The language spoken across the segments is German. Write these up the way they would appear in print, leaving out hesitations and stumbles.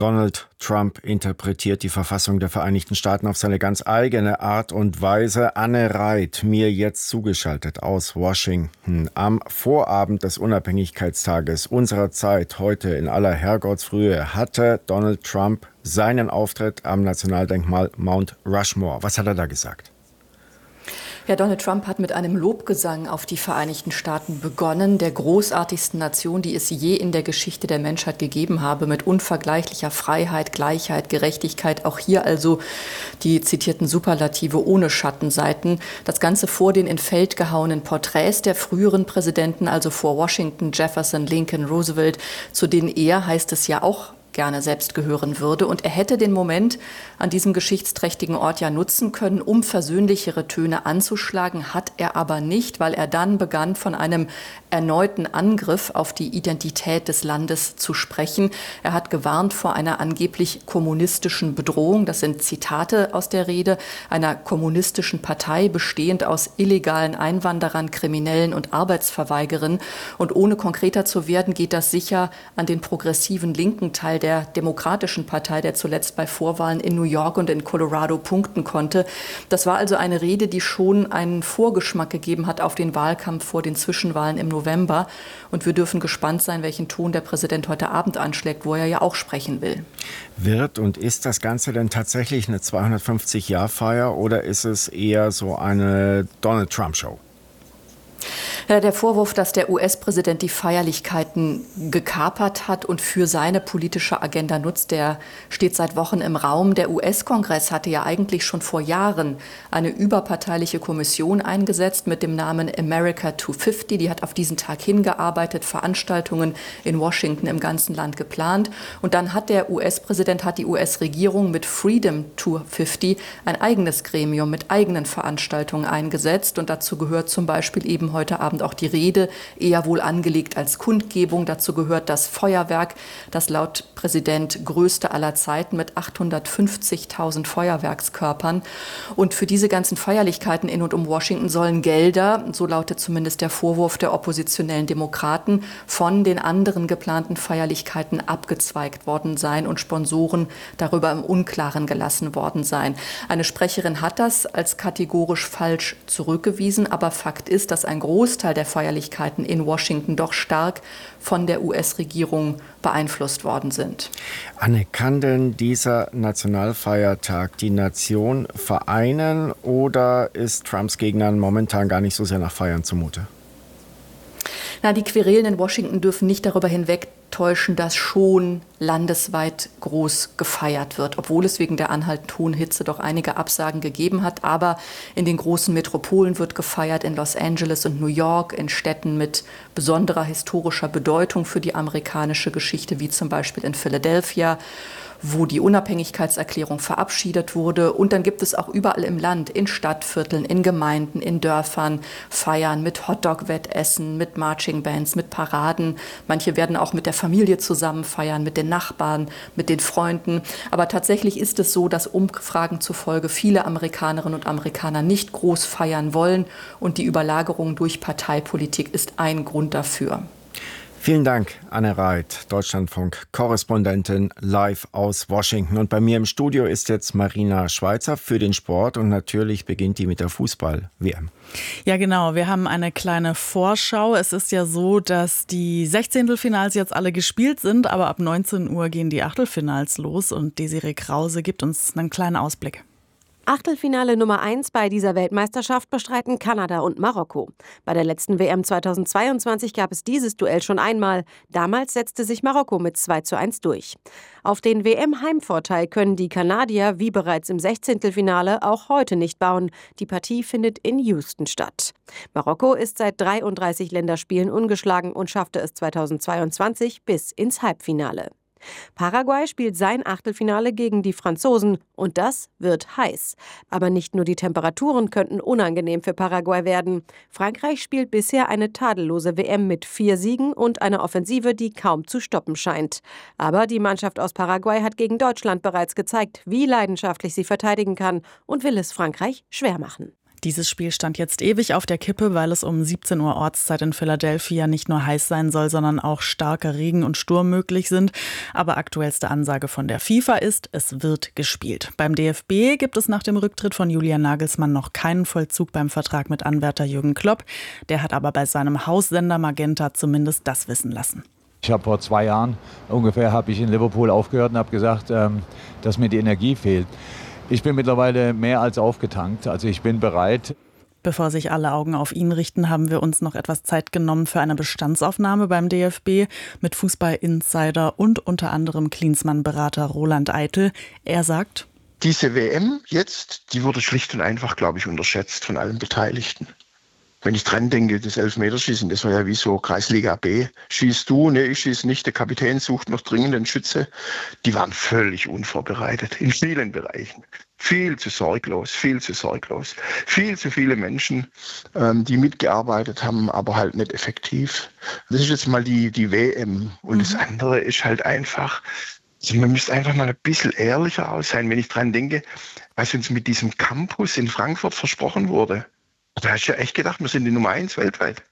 Donald Trump interpretiert die Verfassung der Vereinigten Staaten auf seine ganz eigene Art und Weise. Anne Reit, mir jetzt zugeschaltet aus Washington. Am Vorabend des Unabhängigkeitstages unserer Zeit, heute in aller Herrgottsfrühe, hatte Donald Trump seinen Auftritt am Nationaldenkmal Mount Rushmore. Was hat er da gesagt? Ja, Donald Trump hat mit einem Lobgesang auf die Vereinigten Staaten begonnen, der großartigsten Nation, die es je in der Geschichte der Menschheit gegeben habe, mit unvergleichlicher Freiheit, Gleichheit, Gerechtigkeit. Auch hier also die zitierten Superlative ohne Schattenseiten. Das Ganze vor den in Feld gehauenen Porträts der früheren Präsidenten, also vor Washington, Jefferson, Lincoln, Roosevelt, zu denen er, heißt es ja auch, gerne selbst gehören würde. Und er hätte den Moment an diesem geschichtsträchtigen Ort ja nutzen können, um versöhnlichere Töne anzuschlagen, hat er aber nicht, weil er dann begann, von einem erneuten Angriff auf die Identität des Landes zu sprechen. Er hat gewarnt vor einer angeblich kommunistischen Bedrohung, das sind Zitate aus der Rede, einer kommunistischen Partei bestehend aus illegalen Einwanderern, Kriminellen und Arbeitsverweigerern. Und ohne konkreter zu werden, geht das sicher an den progressiven linken Teil der Demokratischen Partei, der zuletzt bei Vorwahlen in New York und in Colorado punkten konnte. Das war also eine Rede, die schon einen Vorgeschmack gegeben hat auf den Wahlkampf vor den Zwischenwahlen im November. Und wir dürfen gespannt sein, welchen Ton der Präsident heute Abend anschlägt, wo er ja auch sprechen will. Wird und ist das Ganze denn tatsächlich eine 250-Jahr-Feier oder ist es eher so eine Donald-Trump-Show? Der Vorwurf, dass der US-Präsident die Feierlichkeiten gekapert hat und für seine politische Agenda nutzt, der steht seit Wochen im Raum. Der US-Kongress hatte ja eigentlich schon vor Jahren eine überparteiliche Kommission eingesetzt mit dem Namen America 250. Die hat auf diesen Tag hingearbeitet, Veranstaltungen in Washington im ganzen Land geplant. Und dann hat der US-Präsident, hat die US-Regierung mit Freedom 250 ein eigenes Gremium mit eigenen Veranstaltungen eingesetzt. Und dazu gehört zum Beispiel eben heute Abend auch die Rede, eher wohl angelegt als Kundgebung. Dazu gehört das Feuerwerk, das laut Präsident größte aller Zeiten mit 850.000 Feuerwerkskörpern. Und für diese ganzen Feierlichkeiten in und um Washington sollen Gelder, so lautet zumindest der Vorwurf der oppositionellen Demokraten, von den anderen geplanten Feierlichkeiten abgezweigt worden sein und Sponsoren darüber im Unklaren gelassen worden sein. Eine Sprecherin hat das als kategorisch falsch zurückgewiesen, aber Fakt ist, dass ein Großteil der Feierlichkeiten in Washington doch stark von der US-Regierung beeinflusst worden sind. Anne, kann denn dieser Nationalfeiertag die Nation vereinen oder ist Trumps Gegnern momentan gar nicht so sehr nach Feiern zumute? Die Querelen in Washington dürfen nicht darüber hinwegtäuschen, dass schon landesweit groß gefeiert wird, obwohl es wegen der anhaltend hohen Hitze doch einige Absagen gegeben hat. Aber in den großen Metropolen wird gefeiert, in Los Angeles und New York, in Städten mit besonderer historischer Bedeutung für die amerikanische Geschichte, wie zum Beispiel in Philadelphia, wo die Unabhängigkeitserklärung verabschiedet wurde. Und dann gibt es auch überall im Land, in Stadtvierteln, in Gemeinden, in Dörfern Feiern mit Hotdog-Wettessen, mit Marching-Bands, mit Paraden. Manche werden auch mit der Familie zusammen feiern, mit den Nachbarn, mit den Freunden. Aber tatsächlich ist es so, dass Umfragen zufolge viele Amerikanerinnen und Amerikaner nicht groß feiern wollen. Und die Überlagerung durch Parteipolitik ist ein Grund dafür. Vielen Dank, Anne Reit, Deutschlandfunk-Korrespondentin live aus Washington. Und bei mir im Studio ist jetzt Marina Schweizer für den Sport und natürlich beginnt die mit der Fußball-WM. Ja, genau. Wir haben eine kleine Vorschau. Es ist ja so, dass die Sechzehntelfinals jetzt alle gespielt sind, aber ab 19 Uhr gehen die Achtelfinals los und Desiree Krause gibt uns einen kleinen Ausblick. Achtelfinale Nummer 1 bei dieser Weltmeisterschaft bestreiten Kanada und Marokko. Bei der letzten WM 2022 gab es dieses Duell schon einmal. Damals setzte sich Marokko mit 2:1 durch. Auf den WM-Heimvorteil können die Kanadier, wie bereits im Sechzehntelfinale, auch heute nicht bauen. Die Partie findet in Houston statt. Marokko ist seit 33 Länderspielen ungeschlagen und schaffte es 2022 bis ins Halbfinale. Paraguay spielt sein Achtelfinale gegen die Franzosen und das wird heiß. Aber nicht nur die Temperaturen könnten unangenehm für Paraguay werden. Frankreich spielt bisher eine tadellose WM mit 4 Siegen und einer Offensive, die kaum zu stoppen scheint. Aber die Mannschaft aus Paraguay hat gegen Deutschland bereits gezeigt, wie leidenschaftlich sie verteidigen kann und will es Frankreich schwer machen. Dieses Spiel stand jetzt ewig auf der Kippe, weil es um 17 Uhr Ortszeit in Philadelphia nicht nur heiß sein soll, sondern auch starker Regen und Sturm möglich sind. Aber aktuellste Ansage von der FIFA ist, es wird gespielt. Beim DFB gibt es nach dem Rücktritt von Julian Nagelsmann noch keinen Vollzug beim Vertrag mit Anwärter Jürgen Klopp. Der hat aber bei seinem Haussender Magenta zumindest das wissen lassen. Ich habe vor 2 Jahren ungefähr in Liverpool aufgehört und habe gesagt, dass mir die Energie fehlt. Ich bin mittlerweile mehr als aufgetankt, also ich bin bereit. Bevor sich alle Augen auf ihn richten, haben wir uns noch etwas Zeit genommen für eine Bestandsaufnahme beim DFB mit Fußball-Insider und unter anderem Klinsmann-Berater Roland Eitel. Er sagt: Diese WM jetzt, die wurde schlicht und einfach, glaube ich, unterschätzt von allen Beteiligten. Wenn ich dran denke, das Elfmeterschießen, das war ja wie so Kreisliga B. Schießt du? Nee, ich schieße nicht. Der Kapitän sucht noch dringend einen Schütze. Die waren völlig unvorbereitet in vielen Bereichen. Viel zu sorglos, viel zu sorglos. Viel zu viele Menschen, die mitgearbeitet haben, aber halt nicht effektiv. Das ist jetzt mal die WM. Und das andere ist halt einfach, also man müsste einfach mal ein bisschen ehrlicher aus sein, wenn ich dran denke, was uns mit diesem Campus in Frankfurt versprochen wurde. Da hast du ja echt gedacht, wir sind die Nummer 1 weltweit.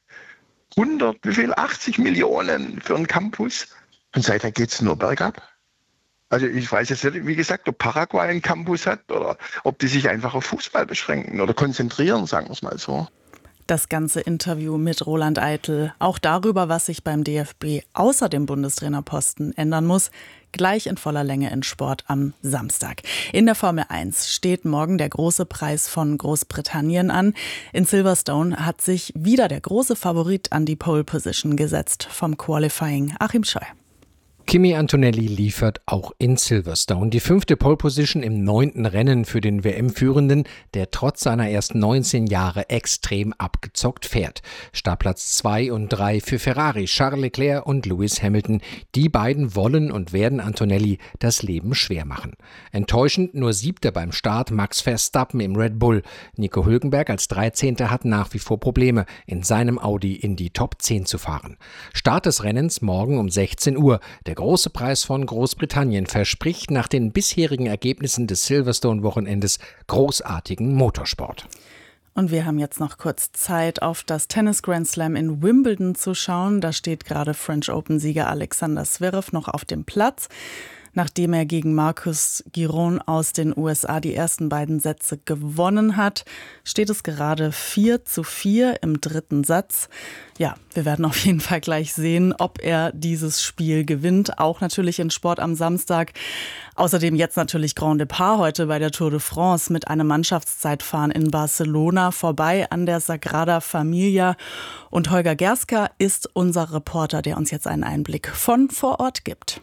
80 Millionen für einen Campus. Und seitdem geht es nur bergab. Also ich weiß jetzt nicht, wie gesagt, ob Paraguay einen Campus hat oder ob die sich einfach auf Fußball beschränken oder konzentrieren, sagen wir es mal so. Das ganze Interview mit Roland Eitel, auch darüber, was sich beim DFB außer dem Bundestrainerposten ändern muss, gleich in voller Länge in Sport am Samstag. In der Formel 1 steht morgen der große Preis von Großbritannien an. In Silverstone hat sich wieder der große Favorit an die Pole Position gesetzt vom Qualifying, Achim Scheu. Kimi Antonelli liefert auch in Silverstone die 5. Pole-Position im 9. Rennen für den WM-Führenden, der trotz seiner erst 19 Jahre extrem abgezockt fährt. Startplatz 2 und 3 für Ferrari, Charles Leclerc und Lewis Hamilton. Die beiden wollen und werden Antonelli das Leben schwer machen. Enttäuschend nur 7. beim Start Max Verstappen im Red Bull. Nico Hülkenberg als 13. hat nach wie vor Probleme, in seinem Audi in die Top 10 zu fahren. Start des Rennens morgen um 16 Uhr. Der große Preis von Großbritannien verspricht nach den bisherigen Ergebnissen des Silverstone-Wochenendes großartigen Motorsport. Und wir haben jetzt noch kurz Zeit, auf das Tennis Grand Slam in Wimbledon zu schauen. Da steht gerade French Open-Sieger Alexander Zverev noch auf dem Platz. Nachdem er gegen Marcus Giron aus den USA die ersten beiden Sätze gewonnen hat, steht es gerade 4:4 im 3. Satz. Ja, wir werden auf jeden Fall gleich sehen, ob er dieses Spiel gewinnt. Auch natürlich in Sport am Samstag. Außerdem jetzt natürlich Grand Depart heute bei der Tour de France mit einem Mannschaftszeitfahren in Barcelona vorbei an der Sagrada Familia. Und Holger Gerska ist unser Reporter, der uns jetzt einen Einblick von vor Ort gibt.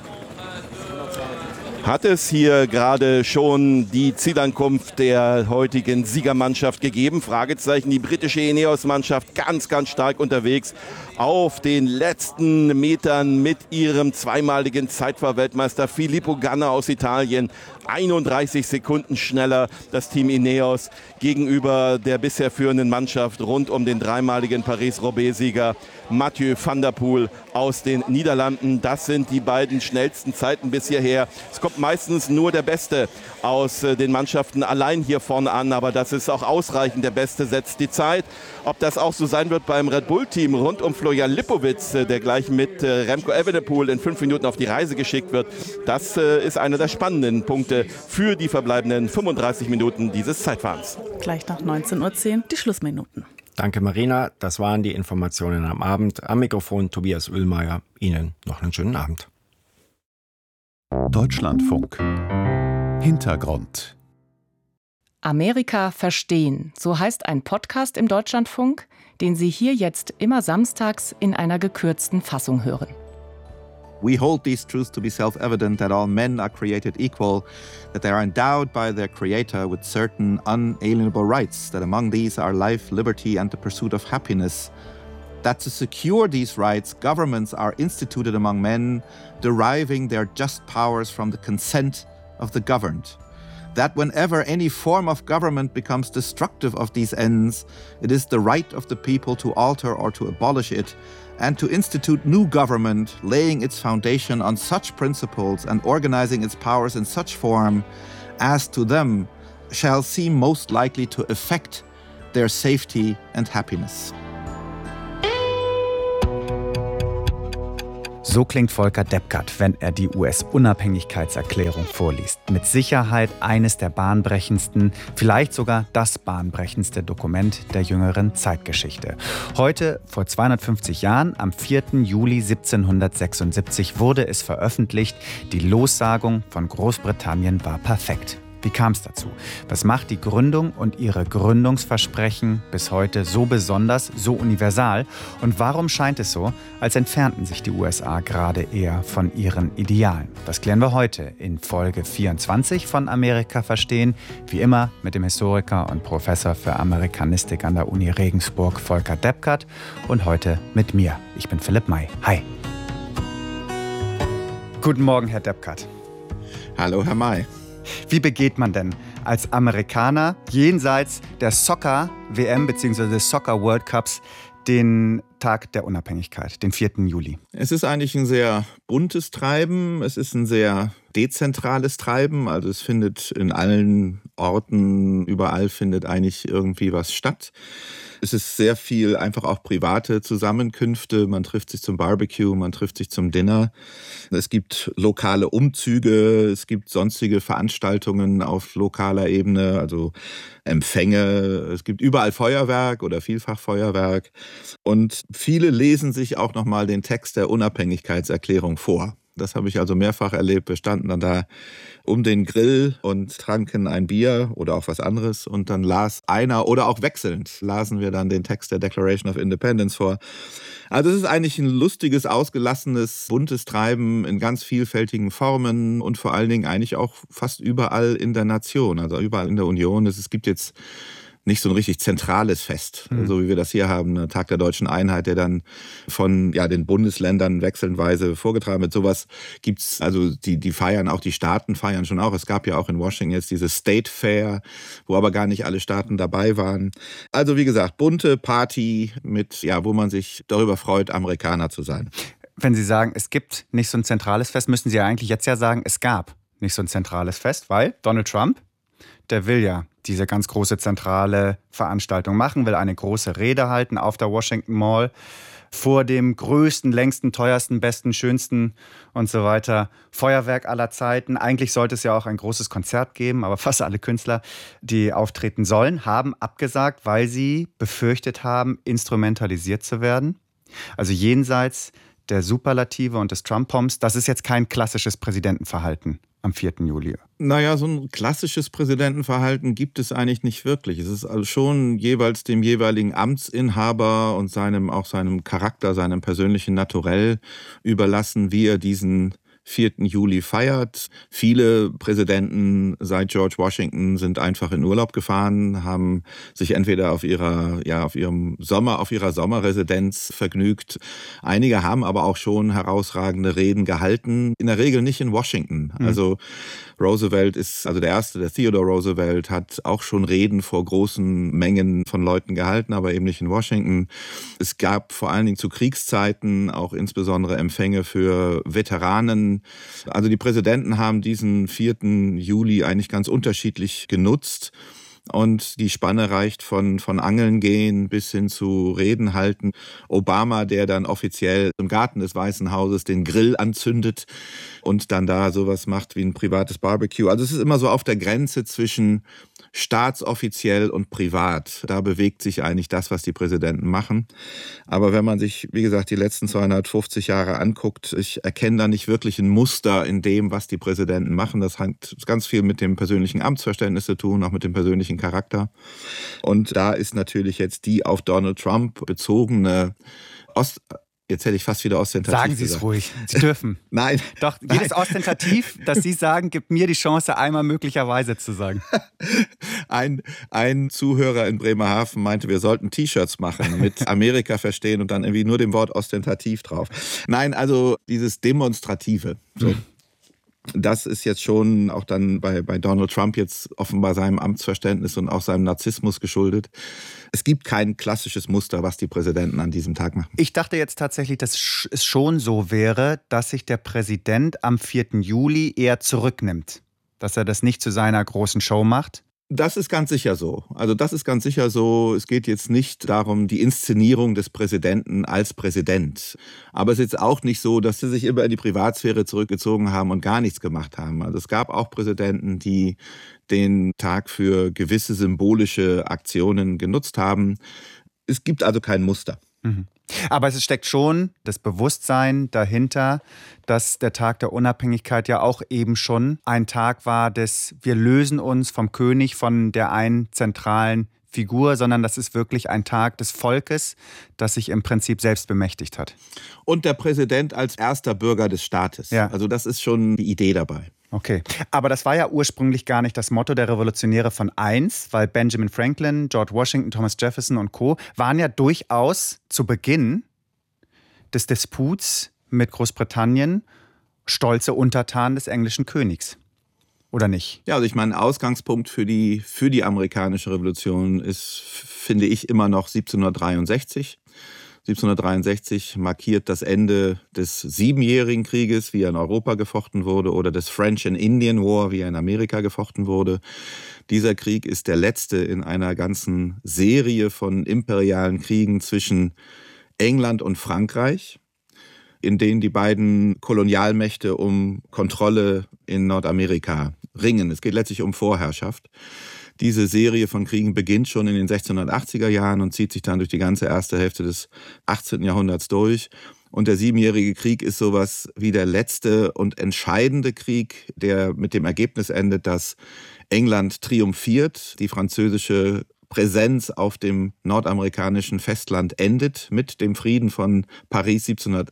Hat es hier gerade schon die Zielankunft der heutigen Siegermannschaft gegeben? Fragezeichen, die britische Ineos-Mannschaft ganz, ganz stark unterwegs auf den letzten Metern mit ihrem zweimaligen Zeitfahrweltmeister Filippo Ganna aus Italien. 31 Sekunden schneller das Team Ineos gegenüber der bisher führenden Mannschaft rund um den dreimaligen Paris-Roubaix-Sieger Mathieu van der Poel aus den Niederlanden. Das sind die beiden schnellsten Zeiten bis hierher. Es kommt meistens nur der Beste aus den Mannschaften allein hier vorne an, aber das ist auch ausreichend. Der Beste setzt die Zeit. Ob das auch so sein wird beim Red Bull-Team rund um Florian Lipowitz, der gleich mit Remco Evenepoel in 5 Minuten auf die Reise geschickt wird, das ist einer der spannenden Punkte für die verbleibenden 35 Minuten dieses Zeitfahrens. Gleich nach 19:10 Uhr die Schlussminuten. Danke Marina, das waren die Informationen am Abend. Am Mikrofon Tobias Uhlmeier. Ihnen noch einen schönen Abend. Deutschlandfunk. Hintergrund. Amerika verstehen, so heißt ein Podcast im Deutschlandfunk, den Sie hier jetzt immer samstags in einer gekürzten Fassung hören. We hold these truths to be self-evident, that all men are created equal, that they are endowed by their creator with certain unalienable rights, that among these are life, liberty and the pursuit of happiness, that to secure these rights, governments are instituted among men, deriving their just powers from the consent of the governed, that whenever any form of government becomes destructive of these ends, it is the right of the people to alter or to abolish it, and to institute new government, laying its foundation on such principles and organizing its powers in such form as to them shall seem most likely to effect their safety and happiness. So klingt Volker Deppgard, wenn er die US-Unabhängigkeitserklärung vorliest. Mit Sicherheit eines der bahnbrechendsten, vielleicht sogar das bahnbrechendste Dokument der jüngeren Zeitgeschichte. Heute, vor 250 Jahren, am 4. Juli 1776, wurde es veröffentlicht. Die Lossagung von Großbritannien war perfekt. Wie kam es dazu? Was macht die Gründung und ihre Gründungsversprechen bis heute so besonders, so universal? Und warum scheint es so, als entfernten sich die USA gerade eher von ihren Idealen? Das klären wir heute in Folge 24 von Amerika verstehen. Wie immer mit dem Historiker und Professor für Amerikanistik an der Uni Regensburg Volker Deppgard und heute mit mir. Ich bin Philipp May. Hi. Guten Morgen, Herr Deppgard. Hallo, Herr May. Wie begeht man denn als Amerikaner jenseits der Soccer-WM bzw. des Soccer-World Cups den Tag der Unabhängigkeit, den 4. Juli? Es ist eigentlich ein sehr buntes Treiben. Es ist ein sehr dezentrales Treiben. Also es findet in allen Orten, überall findet eigentlich irgendwie was statt. Es ist sehr viel einfach auch private Zusammenkünfte. Man trifft sich zum Barbecue, man trifft sich zum Dinner. Es gibt lokale Umzüge, es gibt sonstige Veranstaltungen auf lokaler Ebene, also Empfänge. Es gibt überall Feuerwerk oder vielfach Feuerwerk. Und viele lesen sich auch nochmal den Text der Unabhängigkeitserklärung vor. Das habe ich also mehrfach erlebt. Wir standen dann da um den Grill und tranken ein Bier oder auch was anderes. Und dann las einer oder auch wechselnd lasen wir dann den Text der Declaration of Independence vor. Also es ist eigentlich ein lustiges, ausgelassenes, buntes Treiben in ganz vielfältigen Formen und vor allen Dingen eigentlich auch fast überall in der Nation, also überall in der Union. Es gibt jetzt nicht so ein richtig zentrales Fest, so wie wir das hier haben, der Tag der Deutschen Einheit, der dann von den Bundesländern wechselnweise vorgetragen wird. Sowas gibt's, also die feiern auch, die Staaten feiern schon auch. Es gab ja auch in Washington jetzt diese State Fair, wo aber gar nicht alle Staaten dabei waren. Also wie gesagt, bunte Party mit, wo man sich darüber freut, Amerikaner zu sein. Wenn Sie sagen, es gibt nicht so ein zentrales Fest, müssen Sie ja eigentlich jetzt sagen, es gab nicht so ein zentrales Fest, weil Donald Trump, der will ja diese ganz große zentrale Veranstaltung machen, will eine große Rede halten auf der Washington Mall vor dem größten, längsten, teuersten, besten, schönsten und so weiter Feuerwerk aller Zeiten. Eigentlich sollte es ja auch ein großes Konzert geben, aber fast alle Künstler, die auftreten sollen, haben abgesagt, weil sie befürchtet haben, instrumentalisiert zu werden. Also jenseits der Superlative und des Trump-Pomps, das ist jetzt kein klassisches Präsidentenverhalten am 4. Juli. Naja, so ein klassisches Präsidentenverhalten gibt es eigentlich nicht wirklich. Es ist also schon jeweils dem jeweiligen Amtsinhaber und seinem Charakter, seinem persönlichen Naturell überlassen, wie er diesen 4. Juli feiert. Viele Präsidenten seit George Washington sind einfach in Urlaub gefahren, haben sich entweder auf ihrer Sommerresidenz vergnügt. Einige haben aber auch schon herausragende Reden gehalten, in der Regel nicht in Washington. Also Roosevelt der Theodore Roosevelt hat auch schon Reden vor großen Mengen von Leuten gehalten, aber eben nicht in Washington. Es gab vor allen Dingen zu Kriegszeiten auch insbesondere Empfänge für Veteranen. Also die Präsidenten haben diesen 4. Juli eigentlich ganz unterschiedlich genutzt. Und die Spanne reicht von Angeln gehen bis hin zu Reden halten. Obama, der dann offiziell im Garten des Weißen Hauses den Grill anzündet und dann da sowas macht wie ein privates Barbecue. Also es ist immer so auf der Grenze zwischen staatsoffiziell und privat. Da bewegt sich eigentlich das, was die Präsidenten machen. Aber wenn man sich, wie gesagt, die letzten 250 Jahre anguckt, ich erkenne da nicht wirklich ein Muster in dem, was die Präsidenten machen. Das hat ganz viel mit dem persönlichen Amtsverständnis zu tun, auch mit dem persönlichen Charakter. Und da ist natürlich jetzt die auf Donald Trump bezogene Jetzt hätte ich fast wieder ostentativ Sagen Sie es ruhig. Sie dürfen. Nein. Doch, jedes Ostentativ, das Sie sagen, gibt mir die Chance, einmal möglicherweise zu sagen. Ein Zuhörer in Bremerhaven meinte, wir sollten T-Shirts machen mit Amerika verstehen und dann irgendwie nur dem Wort ostentativ drauf. Nein, also dieses Demonstrative. So. Das ist jetzt schon auch dann bei Donald Trump jetzt offenbar seinem Amtsverständnis und auch seinem Narzissmus geschuldet. Es gibt kein klassisches Muster, was die Präsidenten an diesem Tag machen. Ich dachte jetzt tatsächlich, dass es schon so wäre, dass sich der Präsident am 4. Juli eher zurücknimmt. Dass er das nicht zu seiner großen Show macht, Das ist ganz sicher so. Also das ist ganz sicher so. Es geht jetzt nicht darum, die Inszenierung des Präsidenten als Präsident. Aber es ist jetzt auch nicht so, dass sie sich immer in die Privatsphäre zurückgezogen haben und gar nichts gemacht haben. Also es gab auch Präsidenten, die den Tag für gewisse symbolische Aktionen genutzt haben. Es gibt also kein Muster. Aber es steckt schon das Bewusstsein dahinter, dass der Tag der Unabhängigkeit ja auch eben schon ein Tag war, des wir lösen uns vom König, von der einen zentralen Figur, sondern das ist wirklich ein Tag des Volkes, das sich im Prinzip selbst bemächtigt hat. Und der Präsident als erster Bürger des Staates. Ja. Also das ist schon die Idee dabei. Okay, aber das war ja ursprünglich gar nicht das Motto der Revolutionäre von einst, weil Benjamin Franklin, George Washington, Thomas Jefferson und Co. waren ja durchaus zu Beginn des Disputs mit Großbritannien stolze Untertanen des englischen Königs. Oder nicht? Ja, also ich meine, Ausgangspunkt für die amerikanische Revolution ist, finde ich, immer noch 1763. 1763 markiert das Ende des Siebenjährigen Krieges, wie er in Europa gefochten wurde, oder des French and Indian War, wie er in Amerika gefochten wurde. Dieser Krieg ist der letzte in einer ganzen Serie von imperialen Kriegen zwischen England und Frankreich, in denen die beiden Kolonialmächte um Kontrolle in Nordamerika ringen. Es geht letztlich um Vorherrschaft. Diese Serie von Kriegen beginnt schon in den 1680er Jahren und zieht sich dann durch die ganze erste Hälfte des 18. Jahrhunderts durch. Und der Siebenjährige Krieg ist sowas wie der letzte und entscheidende Krieg, der mit dem Ergebnis endet, dass England triumphiert, die französische Präsenz auf dem nordamerikanischen Festland endet mit dem Frieden von Paris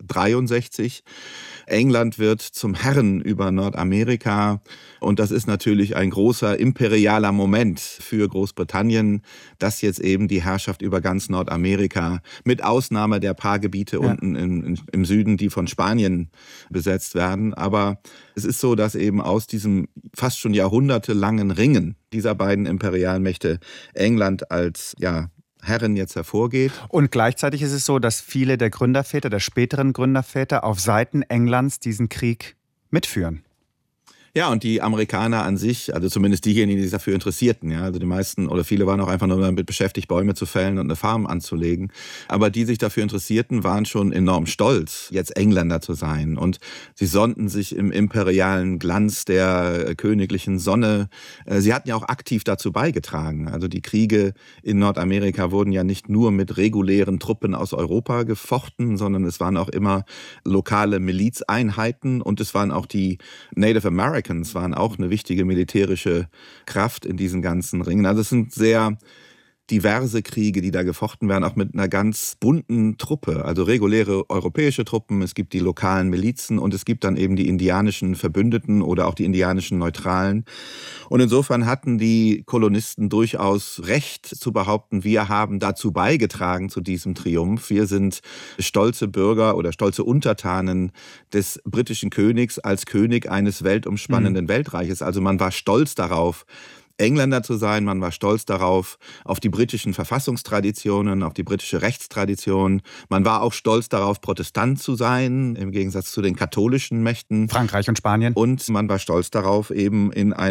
1763. England wird zum Herren über Nordamerika und das ist natürlich ein großer imperialer Moment für Großbritannien, dass jetzt eben die Herrschaft über ganz Nordamerika, mit Ausnahme der paar Gebiete unten im Süden, die von Spanien besetzt werden. Aber es ist so, dass eben aus diesem fast schon jahrhundertelangen Ringen dieser beiden imperialen Mächte England als Herren jetzt hervorgeht. Und gleichzeitig ist es so, dass viele der Gründerväter, der späteren Gründerväter auf Seiten Englands diesen Krieg mitführen. Ja, und die Amerikaner an sich, also zumindest diejenigen, die sich dafür interessierten, also die meisten oder viele waren auch einfach nur damit beschäftigt, Bäume zu fällen und eine Farm anzulegen. Aber die sich dafür interessierten, waren schon enorm stolz, jetzt Engländer zu sein. Und sie sonnten sich im imperialen Glanz der königlichen Sonne. Sie hatten ja auch aktiv dazu beigetragen. Also die Kriege in Nordamerika wurden ja nicht nur mit regulären Truppen aus Europa gefochten, sondern es waren auch immer lokale Milizeinheiten und es waren auch die Native Americans waren auch eine wichtige militärische Kraft in diesen ganzen Ringen. Also es sind sehr diverse Kriege, die da gefochten werden, auch mit einer ganz bunten Truppe, also reguläre europäische Truppen, es gibt die lokalen Milizen und es gibt dann eben die indianischen Verbündeten oder auch die indianischen Neutralen. Und insofern hatten die Kolonisten durchaus Recht zu behaupten, wir haben dazu beigetragen zu diesem Triumph. Wir sind stolze Bürger oder stolze Untertanen des britischen Königs als König eines weltumspannenden Weltreiches. Also man war stolz darauf, Engländer zu sein, man war stolz darauf, auf die britischen Verfassungstraditionen, auf die britische Rechtstradition. Man war auch stolz darauf, Protestant zu sein, im Gegensatz zu den katholischen Mächten. Frankreich und Spanien. Und man war stolz darauf, eben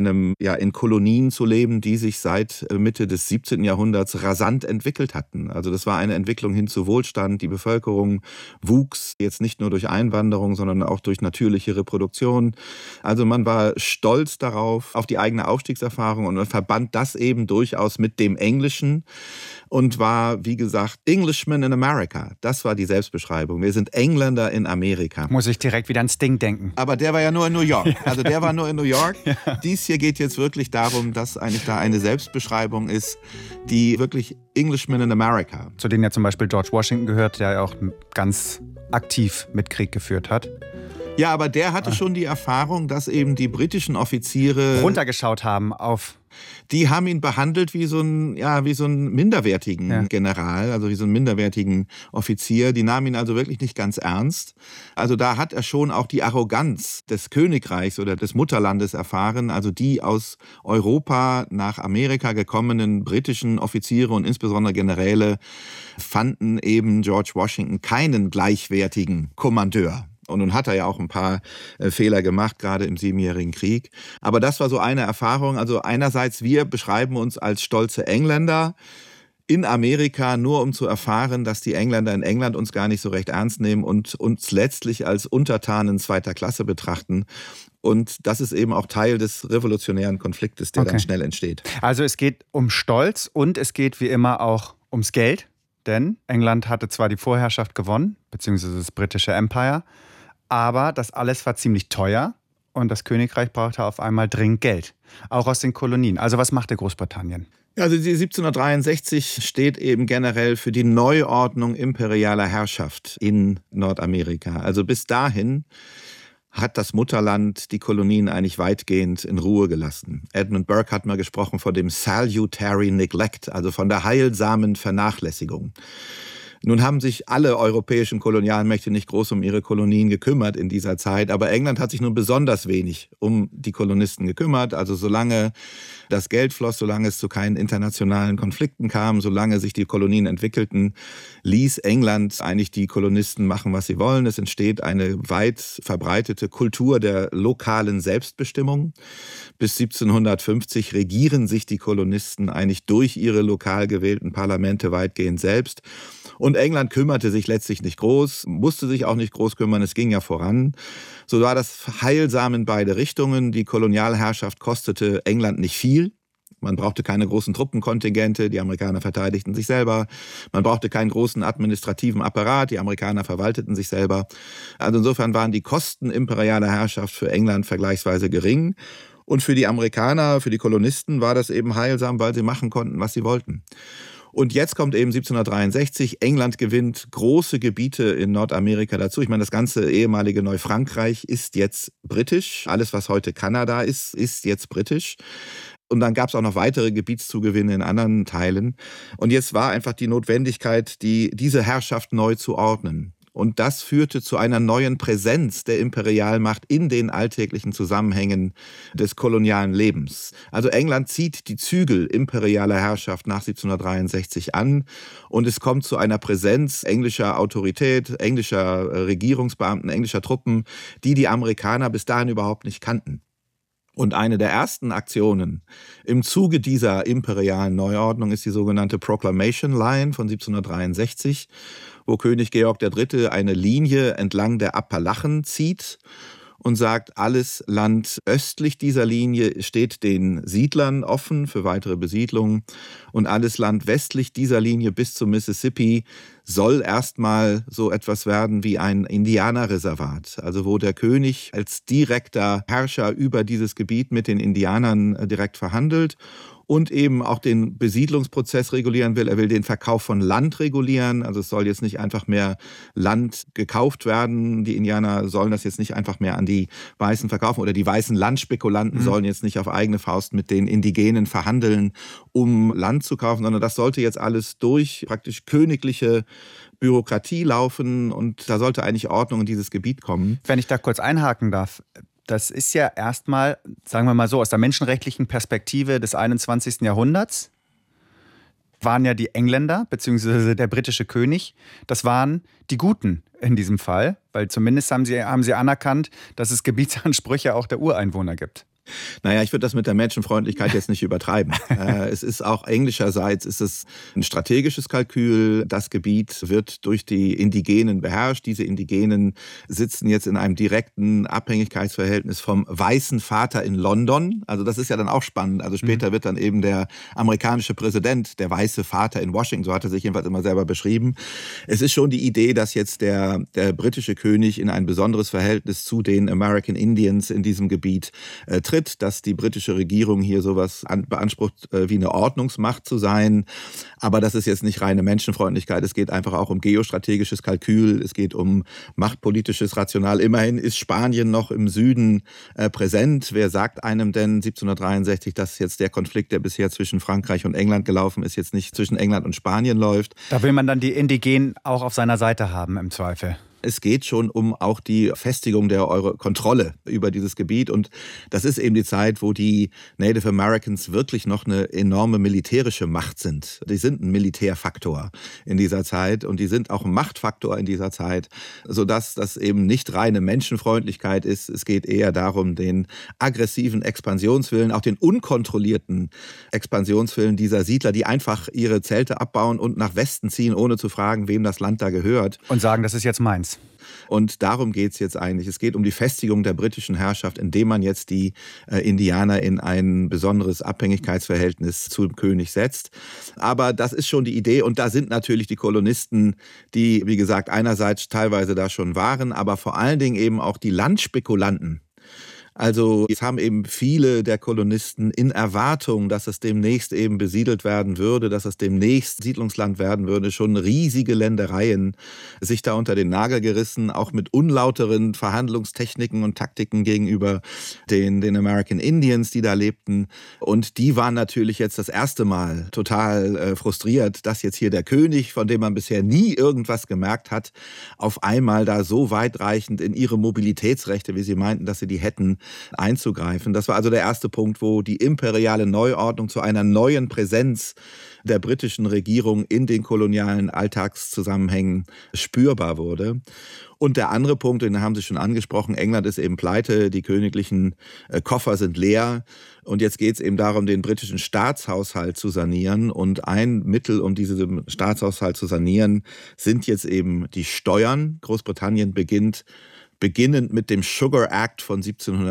in Kolonien zu leben, die sich seit Mitte des 17. Jahrhunderts rasant entwickelt hatten. Also das war eine Entwicklung hin zu Wohlstand. Die Bevölkerung wuchs jetzt nicht nur durch Einwanderung, sondern auch durch natürliche Reproduktion. Also man war stolz darauf, auf die eigene Aufstiegserfahrung und man verband das eben durchaus mit dem Englischen und war, wie gesagt, Englishman in America. Das war die Selbstbeschreibung. Wir sind Engländer in Amerika. Muss ich direkt wieder an Sting denken. Aber der war ja nur in New York. Also der war nur in New York. Dies hier geht jetzt wirklich darum, dass eigentlich da eine Selbstbeschreibung ist, die wirklich Englishman in America. Zu denen ja zum Beispiel George Washington gehört, der ja auch ganz aktiv mit Krieg geführt hat. Ja, aber der hatte schon die Erfahrung, dass eben die britischen Offiziere runtergeschaut haben auf. Die haben ihn behandelt wie so einen minderwertigen General, also wie so einen minderwertigen Offizier. Die nahmen ihn also wirklich nicht ganz ernst. Also da hat er schon auch die Arroganz des Königreichs oder des Mutterlandes erfahren. Also die aus Europa nach Amerika gekommenen britischen Offiziere und insbesondere Generäle fanden eben George Washington keinen gleichwertigen Kommandeur. Und nun hat er ja auch ein paar Fehler gemacht, gerade im Siebenjährigen Krieg. Aber das war so eine Erfahrung. Also einerseits, wir beschreiben uns als stolze Engländer in Amerika, nur um zu erfahren, dass die Engländer in England uns gar nicht so recht ernst nehmen und uns letztlich als Untertanen zweiter Klasse betrachten. Und das ist eben auch Teil des revolutionären Konfliktes, der dann schnell entsteht. Also es geht um Stolz und es geht wie immer auch ums Geld. Denn England hatte zwar die Vorherrschaft gewonnen, beziehungsweise das britische Empire, aber das alles war ziemlich teuer und das Königreich brauchte auf einmal dringend Geld, auch aus den Kolonien. Also was machte Großbritannien? Also die 1763 steht eben generell für die Neuordnung imperialer Herrschaft in Nordamerika. Also bis dahin hat das Mutterland die Kolonien eigentlich weitgehend in Ruhe gelassen. Edmund Burke hat mal gesprochen von dem salutary neglect, also von der heilsamen Vernachlässigung. Nun haben sich alle europäischen Kolonialmächte nicht groß um ihre Kolonien gekümmert in dieser Zeit, aber England hat sich nun besonders wenig um die Kolonisten gekümmert. Also solange das Geld floss, solange es zu keinen internationalen Konflikten kam, solange sich die Kolonien entwickelten, ließ England eigentlich die Kolonisten machen, was sie wollen. Es entsteht eine weit verbreitete Kultur der lokalen Selbstbestimmung. Bis 1750 regieren sich die Kolonisten eigentlich durch ihre lokal gewählten Parlamente weitgehend selbst. Und England kümmerte sich letztlich nicht groß, musste sich auch nicht groß kümmern, es ging ja voran. So war das heilsam in beide Richtungen. Die Kolonialherrschaft kostete England nicht viel. Man brauchte keine großen Truppenkontingente, die Amerikaner verteidigten sich selber. Man brauchte keinen großen administrativen Apparat, die Amerikaner verwalteten sich selber. Also insofern waren die Kosten imperialer Herrschaft für England vergleichsweise gering. Und für die Amerikaner, für die Kolonisten war das eben heilsam, weil sie machen konnten, was sie wollten. Und jetzt kommt eben 1763, England gewinnt große Gebiete in Nordamerika dazu. Ich meine, das ganze ehemalige Neufrankreich ist jetzt britisch. Alles, was heute Kanada ist, ist jetzt britisch. Und dann gab es auch noch weitere Gebietszugewinne in anderen Teilen. Und jetzt war einfach die Notwendigkeit, diese Herrschaft neu zu ordnen. Und das führte zu einer neuen Präsenz der Imperialmacht in den alltäglichen Zusammenhängen des kolonialen Lebens. Also England zieht die Zügel imperialer Herrschaft nach 1763 an und es kommt zu einer Präsenz englischer Autorität, englischer Regierungsbeamten, englischer Truppen, die Amerikaner bis dahin überhaupt nicht kannten. Und eine der ersten Aktionen im Zuge dieser imperialen Neuordnung ist die sogenannte Proclamation Line von 1763, wo König Georg III. Eine Linie entlang der Appalachen zieht und sagt, alles Land östlich dieser Linie steht den Siedlern offen für weitere Besiedlung und alles Land westlich dieser Linie bis zum Mississippi soll erstmal so etwas werden wie ein Indianerreservat, also wo der König als direkter Herrscher über dieses Gebiet mit den Indianern direkt verhandelt und eben auch den Besiedlungsprozess regulieren will. Er will den Verkauf von Land regulieren. Also es soll jetzt nicht einfach mehr Land gekauft werden. Die Indianer sollen das jetzt nicht einfach mehr an die Weißen verkaufen oder die weißen Landspekulanten sollen jetzt nicht auf eigene Faust mit den Indigenen verhandeln, um Land zu kaufen, sondern das sollte jetzt alles durch praktisch königliche Bürokratie laufen und da sollte eigentlich Ordnung in dieses Gebiet kommen. Wenn ich da kurz einhaken darf. Das ist ja erstmal, sagen wir mal so, aus der menschenrechtlichen Perspektive des 21. Jahrhunderts waren ja die Engländer bzw. der britische König, das waren die Guten in diesem Fall, weil zumindest haben sie anerkannt, dass es Gebietsansprüche auch der Ureinwohner gibt. Naja, ich würde das mit der Menschenfreundlichkeit jetzt nicht übertreiben. Es ist auch englischerseits ist es ein strategisches Kalkül. Das Gebiet wird durch die Indigenen beherrscht. Diese Indigenen sitzen jetzt in einem direkten Abhängigkeitsverhältnis vom weißen Vater in London. Also das ist ja dann auch spannend. Also später wird dann eben der amerikanische Präsident der weiße Vater in Washington. So hat er sich jedenfalls immer selber beschrieben. Es ist schon die Idee, dass jetzt der britische König in ein besonderes Verhältnis zu den American Indians in diesem Gebiet tritt, dass die britische Regierung hier sowas beansprucht, wie eine Ordnungsmacht zu sein. Aber das ist jetzt nicht reine Menschenfreundlichkeit. Es geht einfach auch um geostrategisches Kalkül. Es geht um machtpolitisches Rational. Immerhin ist Spanien noch im Süden präsent. Wer sagt einem denn 1763, dass jetzt der Konflikt, der bisher zwischen Frankreich und England gelaufen ist, jetzt nicht zwischen England und Spanien läuft? Da will man dann die Indigenen auch auf seiner Seite haben im Zweifel. Es geht schon um auch die Festigung der Kontrolle über dieses Gebiet. Und das ist eben die Zeit, wo die Native Americans wirklich noch eine enorme militärische Macht sind. Die sind ein Militärfaktor in dieser Zeit und die sind auch ein Machtfaktor in dieser Zeit, sodass das eben nicht reine Menschenfreundlichkeit ist. Es geht eher darum, den aggressiven Expansionswillen, auch den unkontrollierten Expansionswillen dieser Siedler, die einfach ihre Zelte abbauen und nach Westen ziehen, ohne zu fragen, wem das Land da gehört. Und sagen, das ist jetzt meins. Und darum geht es jetzt eigentlich. Es geht um die Festigung der britischen Herrschaft, indem man jetzt die Indianer in ein besonderes Abhängigkeitsverhältnis zum König setzt. Aber das ist schon die Idee. Und da sind natürlich die Kolonisten, die, wie gesagt, einerseits teilweise da schon waren, aber vor allen Dingen eben auch die Landspekulanten. Also es haben eben viele der Kolonisten in Erwartung, dass es demnächst eben besiedelt werden würde, dass es demnächst Siedlungsland werden würde, schon riesige Ländereien sich da unter den Nagel gerissen, auch mit unlauteren Verhandlungstechniken und Taktiken gegenüber den American Indians, die da lebten. Und die waren natürlich jetzt das erste Mal total frustriert, dass jetzt hier der König, von dem man bisher nie irgendwas gemerkt hat, auf einmal da so weitreichend in ihre Mobilitätsrechte, wie sie meinten, dass sie die hätten, einzugreifen. Das war also der erste Punkt, wo die imperiale Neuordnung zu einer neuen Präsenz der britischen Regierung in den kolonialen Alltagszusammenhängen spürbar wurde. Und der andere Punkt, den haben Sie schon angesprochen, England ist eben pleite, die königlichen Koffer sind leer und jetzt geht es eben darum, den britischen Staatshaushalt zu sanieren. Und ein Mittel, um diesen Staatshaushalt zu sanieren, sind jetzt eben die Steuern. Großbritannien beginnend mit dem Sugar Act von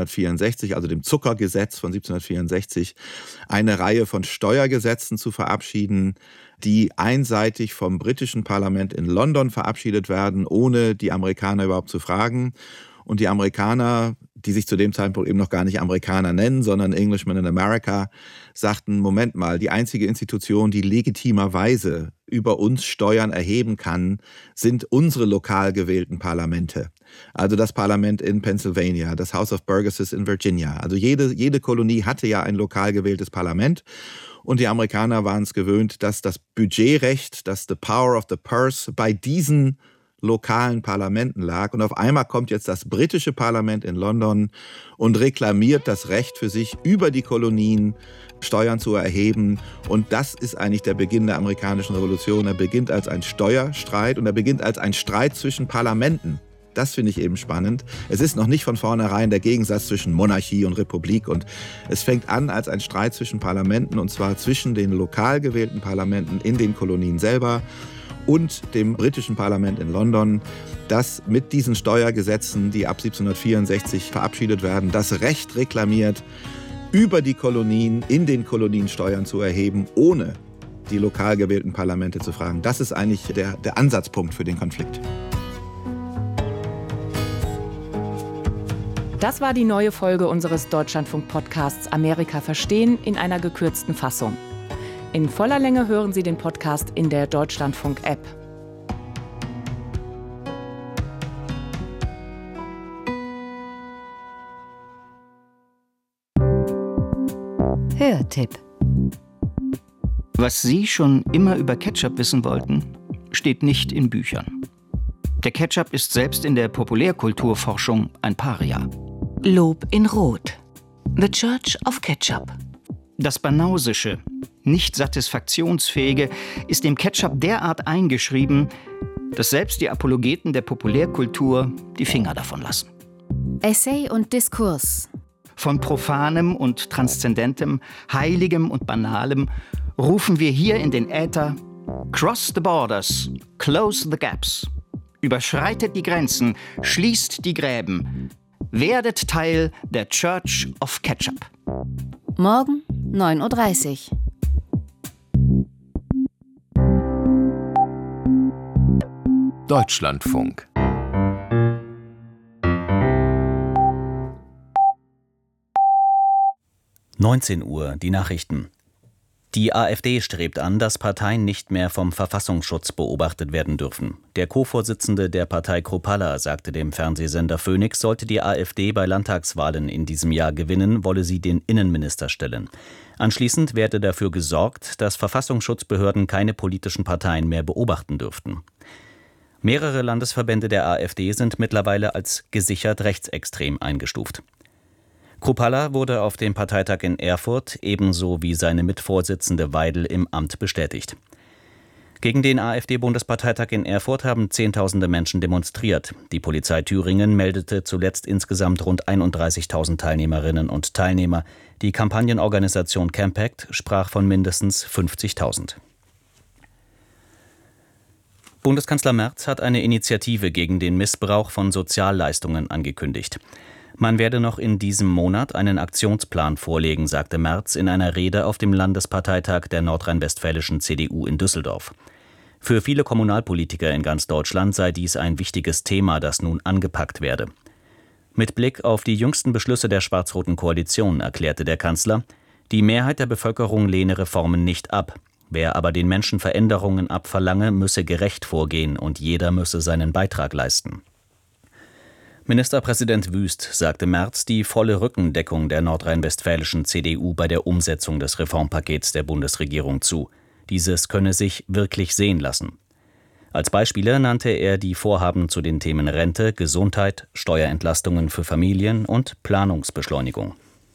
1764, also dem Zuckergesetz von 1764, eine Reihe von Steuergesetzen zu verabschieden, die einseitig vom britischen Parlament in London verabschiedet werden, ohne die Amerikaner überhaupt zu fragen. Und die Amerikaner, die sich zu dem Zeitpunkt eben noch gar nicht Amerikaner nennen, sondern Englishmen in America, sagten, Moment mal, die einzige Institution, die legitimerweise über uns Steuern erheben kann, sind unsere lokal gewählten Parlamente. Also das Parlament in Pennsylvania, das House of Burgesses in Virginia. Also jede Kolonie hatte ja ein lokal gewähltes Parlament. Und die Amerikaner waren es gewöhnt, dass das Budgetrecht, dass the power of the purse bei diesen lokalen Parlamenten lag. Und auf einmal kommt jetzt das britische Parlament in London und reklamiert das Recht für sich, über die Kolonien Steuern zu erheben. Und das ist eigentlich der Beginn der amerikanischen Revolution. Er beginnt als ein Steuerstreit und er beginnt als ein Streit zwischen Parlamenten. Das finde ich eben spannend. Es ist noch nicht von vornherein der Gegensatz zwischen Monarchie und Republik. Und es fängt an als ein Streit zwischen Parlamenten, und zwar zwischen den lokal gewählten Parlamenten in den Kolonien selber und dem britischen Parlament in London, das mit diesen Steuergesetzen, die ab 1764 verabschiedet werden, das Recht reklamiert, über die Kolonien, in den Kolonien Steuern zu erheben, ohne die lokal gewählten Parlamente zu fragen. Das ist eigentlich der Ansatzpunkt für den Konflikt. Das war die neue Folge unseres Deutschlandfunk-Podcasts Amerika verstehen in einer gekürzten Fassung. In voller Länge hören Sie den Podcast in der Deutschlandfunk-App. Hörtipp. Was Sie schon immer über Ketchup wissen wollten, steht nicht in Büchern. Der Ketchup ist selbst in der Populärkulturforschung ein Paria. Lob in Rot. The Church of Ketchup. Das Banausische, nicht satisfaktionsfähige, ist dem Ketchup derart eingeschrieben, dass selbst die Apologeten der Populärkultur die Finger davon lassen. Essay und Diskurs. Von Profanem und Transzendentem, Heiligem und Banalem rufen wir hier in den Äther: Cross the borders, close the gaps. Überschreitet die Grenzen, schließt die Gräben. Werdet Teil der Church of Ketchup. Morgen 9:30 Uhr. Deutschlandfunk. Uhr, die Nachrichten. Die AfD strebt an, dass Parteien nicht mehr vom Verfassungsschutz beobachtet werden dürfen. Der Co-Vorsitzende der Partei Kruppalla sagte dem Fernsehsender Phoenix, sollte die AfD bei Landtagswahlen in diesem Jahr gewinnen, wolle sie den Innenminister stellen. Anschließend werde dafür gesorgt, dass Verfassungsschutzbehörden keine politischen Parteien mehr beobachten dürften. Mehrere Landesverbände der AfD sind mittlerweile als gesichert rechtsextrem eingestuft. Kruppalla wurde auf dem Parteitag in Erfurt ebenso wie seine Mitvorsitzende Weidel im Amt bestätigt. Gegen den AfD-Bundesparteitag in Erfurt haben Zehntausende Menschen demonstriert. Die Polizei Thüringen meldete zuletzt insgesamt rund 31.000 Teilnehmerinnen und Teilnehmer. Die Kampagnenorganisation Campact sprach von mindestens 50.000. Bundeskanzler Merz hat eine Initiative gegen den Missbrauch von Sozialleistungen angekündigt. Man werde noch in diesem Monat einen Aktionsplan vorlegen, sagte Merz in einer Rede auf dem Landesparteitag der nordrhein-westfälischen CDU in Düsseldorf. Für viele Kommunalpolitiker in ganz Deutschland sei dies ein wichtiges Thema, das nun angepackt werde. Mit Blick auf die jüngsten Beschlüsse der schwarz-roten Koalition erklärte der Kanzler, die Mehrheit der Bevölkerung lehne Reformen nicht ab. Wer aber den Menschen Veränderungen abverlange, müsse gerecht vorgehen und jeder müsse seinen Beitrag leisten. Ministerpräsident Wüst sagte Merz die volle Rückendeckung der nordrhein-westfälischen CDU bei der Umsetzung des Reformpakets der Bundesregierung zu. Dieses könne sich wirklich sehen lassen. Als Beispiele nannte er die Vorhaben zu den Themen Rente, Gesundheit, Steuerentlastungen für Familien und Planungsbeschleunigung.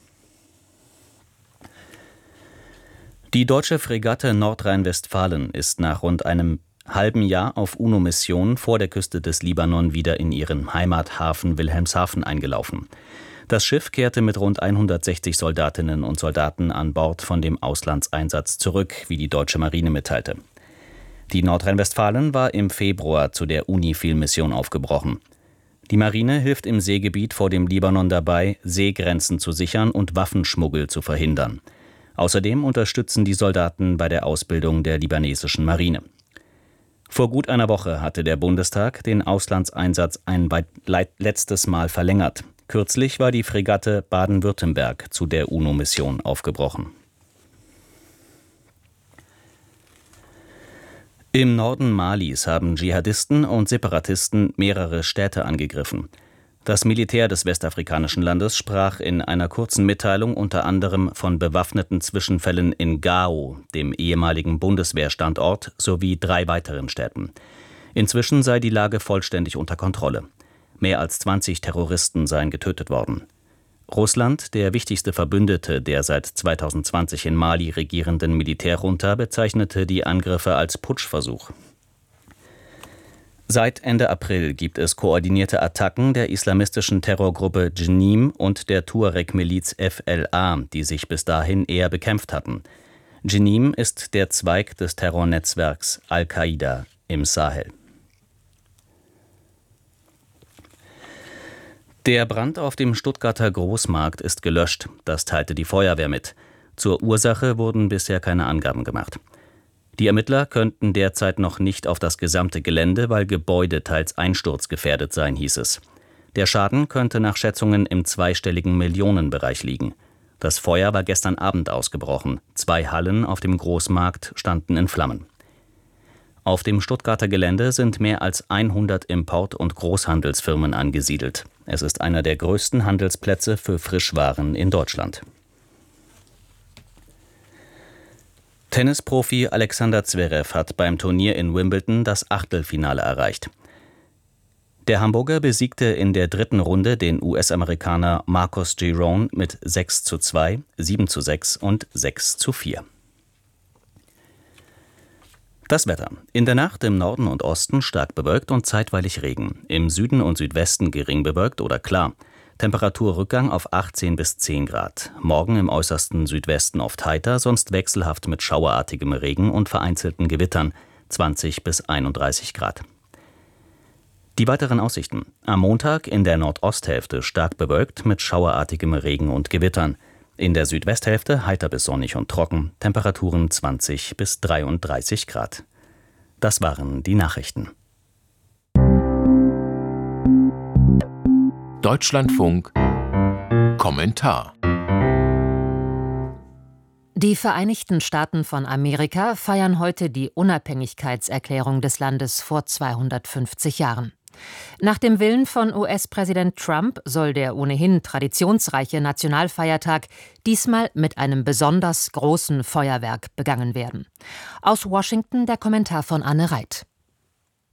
Die deutsche Fregatte Nordrhein-Westfalen ist nach rund einem halben Jahr auf UNO-Mission vor der Küste des Libanon wieder in ihren Heimathafen Wilhelmshaven eingelaufen. Das Schiff kehrte mit rund 160 Soldatinnen und Soldaten an Bord von dem Auslandseinsatz zurück, wie die deutsche Marine mitteilte. Die Nordrhein-Westfalen war im Februar zu der UNIFIL-Mission aufgebrochen. Die Marine hilft im Seegebiet vor dem Libanon dabei, Seegrenzen zu sichern und Waffenschmuggel zu verhindern. Außerdem unterstützen die Soldaten bei der Ausbildung der libanesischen Marine. Vor gut einer Woche hatte der Bundestag den Auslandseinsatz ein letztes Mal verlängert. Kürzlich war die Fregatte Baden-Württemberg zu der UNO-Mission aufgebrochen. Im Norden Malis haben Dschihadisten und Separatisten mehrere Städte angegriffen. Das Militär des westafrikanischen Landes sprach in einer kurzen Mitteilung unter anderem von bewaffneten Zwischenfällen in Gao, dem ehemaligen Bundeswehrstandort, sowie 3 weiteren Städten. Inzwischen sei die Lage vollständig unter Kontrolle. Mehr als 20 Terroristen seien getötet worden. Russland, der wichtigste Verbündete der seit 2020 in Mali regierenden Militärjunta, bezeichnete die Angriffe als Putschversuch. Seit Ende April gibt es koordinierte Attacken der islamistischen Terrorgruppe Jenim und der Tuareg-Miliz FLA, die sich bis dahin eher bekämpft hatten. Jenim ist der Zweig des Terrornetzwerks Al-Qaida im Sahel. Der Brand auf dem Stuttgarter Großmarkt ist gelöscht, das teilte die Feuerwehr mit. Zur Ursache wurden bisher keine Angaben gemacht. Die Ermittler könnten derzeit noch nicht auf das gesamte Gelände, weil Gebäude teils einsturzgefährdet seien, hieß es. Der Schaden könnte nach Schätzungen im zweistelligen Millionenbereich liegen. Das Feuer war gestern Abend ausgebrochen. 2 Hallen auf dem Großmarkt standen in Flammen. Auf dem Stuttgarter Gelände sind mehr als 100 Import- und Großhandelsfirmen angesiedelt. Es ist einer der größten Handelsplätze für Frischwaren in Deutschland. Tennisprofi Alexander Zverev hat beim Turnier in Wimbledon das Achtelfinale erreicht. Der Hamburger besiegte in der 3. Runde den US-Amerikaner Marcos Giron mit 6:2, 7:6 und 6:4. Das Wetter. In der Nacht im Norden und Osten stark bewölkt und zeitweilig Regen. Im Süden und Südwesten gering bewölkt oder klar. Temperaturrückgang auf 18 bis 10 Grad. Morgen im äußersten Südwesten oft heiter, sonst wechselhaft mit schauerartigem Regen und vereinzelten Gewittern, 20 bis 31 Grad. Die weiteren Aussichten. Am Montag in der Nordosthälfte stark bewölkt mit schauerartigem Regen und Gewittern. In der Südwesthälfte heiter bis sonnig und trocken, Temperaturen 20 bis 33 Grad. Das waren die Nachrichten. Deutschlandfunk Kommentar. Die Vereinigten Staaten von Amerika feiern heute die Unabhängigkeitserklärung des Landes vor 250 Jahren. Nach dem Willen von US-Präsident Trump soll der ohnehin traditionsreiche Nationalfeiertag diesmal mit einem besonders großen Feuerwerk begangen werden. Aus Washington der Kommentar von Anne Reit.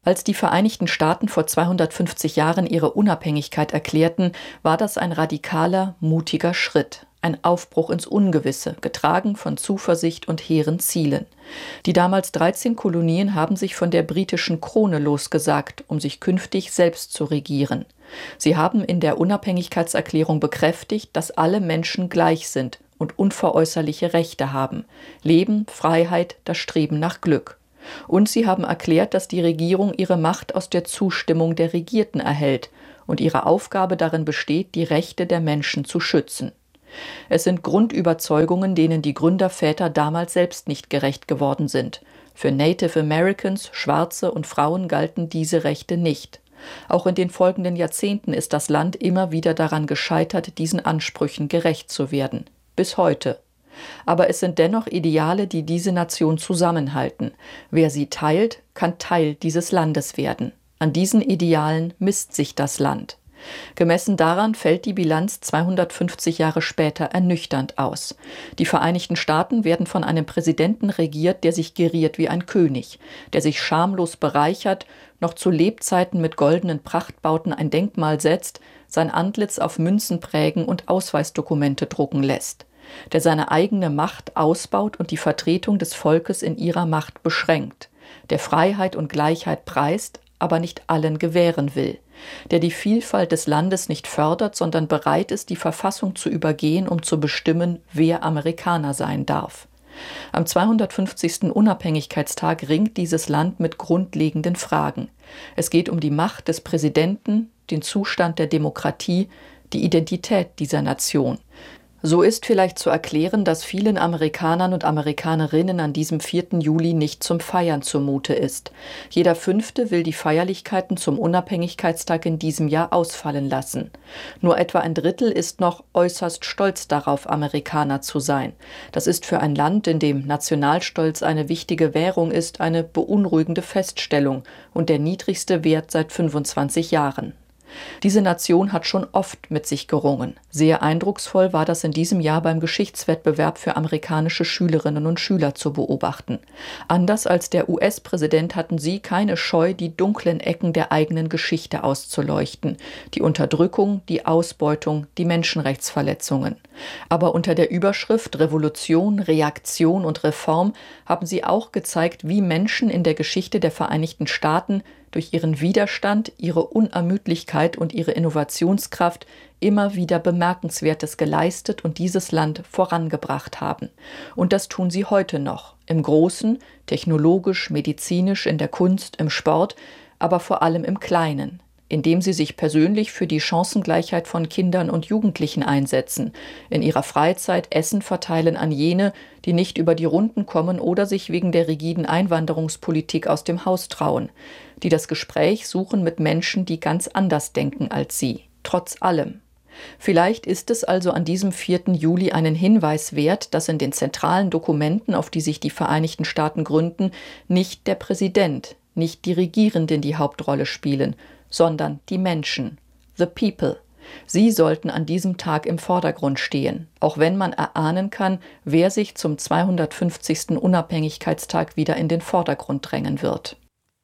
Als die Vereinigten Staaten vor 250 Jahren ihre Unabhängigkeit erklärten, war das ein radikaler, mutiger Schritt. Ein Aufbruch ins Ungewisse, getragen von Zuversicht und hehren Zielen. Die damals 13 Kolonien haben sich von der britischen Krone losgesagt, um sich künftig selbst zu regieren. Sie haben in der Unabhängigkeitserklärung bekräftigt, dass alle Menschen gleich sind und unveräußerliche Rechte haben. Leben, Freiheit, das Streben nach Glück. Und sie haben erklärt, dass die Regierung ihre Macht aus der Zustimmung der Regierten erhält und ihre Aufgabe darin besteht, die Rechte der Menschen zu schützen. Es sind Grundüberzeugungen, denen die Gründerväter damals selbst nicht gerecht geworden sind. Für Native Americans, Schwarze und Frauen galten diese Rechte nicht. Auch in den folgenden Jahrzehnten ist das Land immer wieder daran gescheitert, diesen Ansprüchen gerecht zu werden. Bis heute. Aber es sind dennoch Ideale, die diese Nation zusammenhalten. Wer sie teilt, kann Teil dieses Landes werden. An diesen Idealen misst sich das Land. Gemessen daran fällt die Bilanz 250 Jahre später ernüchternd aus. Die Vereinigten Staaten werden von einem Präsidenten regiert, der sich geriert wie ein König, der sich schamlos bereichert, noch zu Lebzeiten mit goldenen Prachtbauten ein Denkmal setzt, sein Antlitz auf Münzen prägen und Ausweisdokumente drucken lässt, der seine eigene Macht ausbaut und die Vertretung des Volkes in ihrer Macht beschränkt, der Freiheit und Gleichheit preist, aber nicht allen gewähren will, der die Vielfalt des Landes nicht fördert, sondern bereit ist, die Verfassung zu übergehen, um zu bestimmen, wer Amerikaner sein darf. Am 250. Unabhängigkeitstag ringt dieses Land mit grundlegenden Fragen. Es geht um die Macht des Präsidenten, den Zustand der Demokratie, die Identität dieser Nation. So ist vielleicht zu erklären, dass vielen Amerikanern und Amerikanerinnen an diesem 4. Juli nicht zum Feiern zumute ist. Jeder Fünfte will die Feierlichkeiten zum Unabhängigkeitstag in diesem Jahr ausfallen lassen. Nur etwa ein Drittel ist noch äußerst stolz darauf, Amerikaner zu sein. Das ist für ein Land, in dem Nationalstolz eine wichtige Währung ist, eine beunruhigende Feststellung und der niedrigste Wert seit 25 Jahren. Diese Nation hat schon oft mit sich gerungen. Sehr eindrucksvoll war das in diesem Jahr beim Geschichtswettbewerb für amerikanische Schülerinnen und Schüler zu beobachten. Anders als der US-Präsident hatten sie keine Scheu, die dunklen Ecken der eigenen Geschichte auszuleuchten. Die Unterdrückung, die Ausbeutung, die Menschenrechtsverletzungen. Aber unter der Überschrift Revolution, Reaktion und Reform haben sie auch gezeigt, wie Menschen in der Geschichte der Vereinigten Staaten durch ihren Widerstand, ihre Unermüdlichkeit und ihre Innovationskraft immer wieder Bemerkenswertes geleistet und dieses Land vorangebracht haben. Und das tun sie heute noch. Im Großen, technologisch, medizinisch, in der Kunst, im Sport, aber vor allem im Kleinen, indem sie sich persönlich für die Chancengleichheit von Kindern und Jugendlichen einsetzen, in ihrer Freizeit Essen verteilen an jene, die nicht über die Runden kommen oder sich wegen der rigiden Einwanderungspolitik aus dem Haus trauen, die das Gespräch suchen mit Menschen, die ganz anders denken als sie, trotz allem. Vielleicht ist es also an diesem 4. Juli einen Hinweis wert, dass in den zentralen Dokumenten, auf die sich die Vereinigten Staaten gründen, nicht der Präsident, nicht die Regierenden die Hauptrolle spielen, sondern die Menschen, the people. Sie sollten an diesem Tag im Vordergrund stehen, auch wenn man erahnen kann, wer sich zum 250. Unabhängigkeitstag wieder in den Vordergrund drängen wird.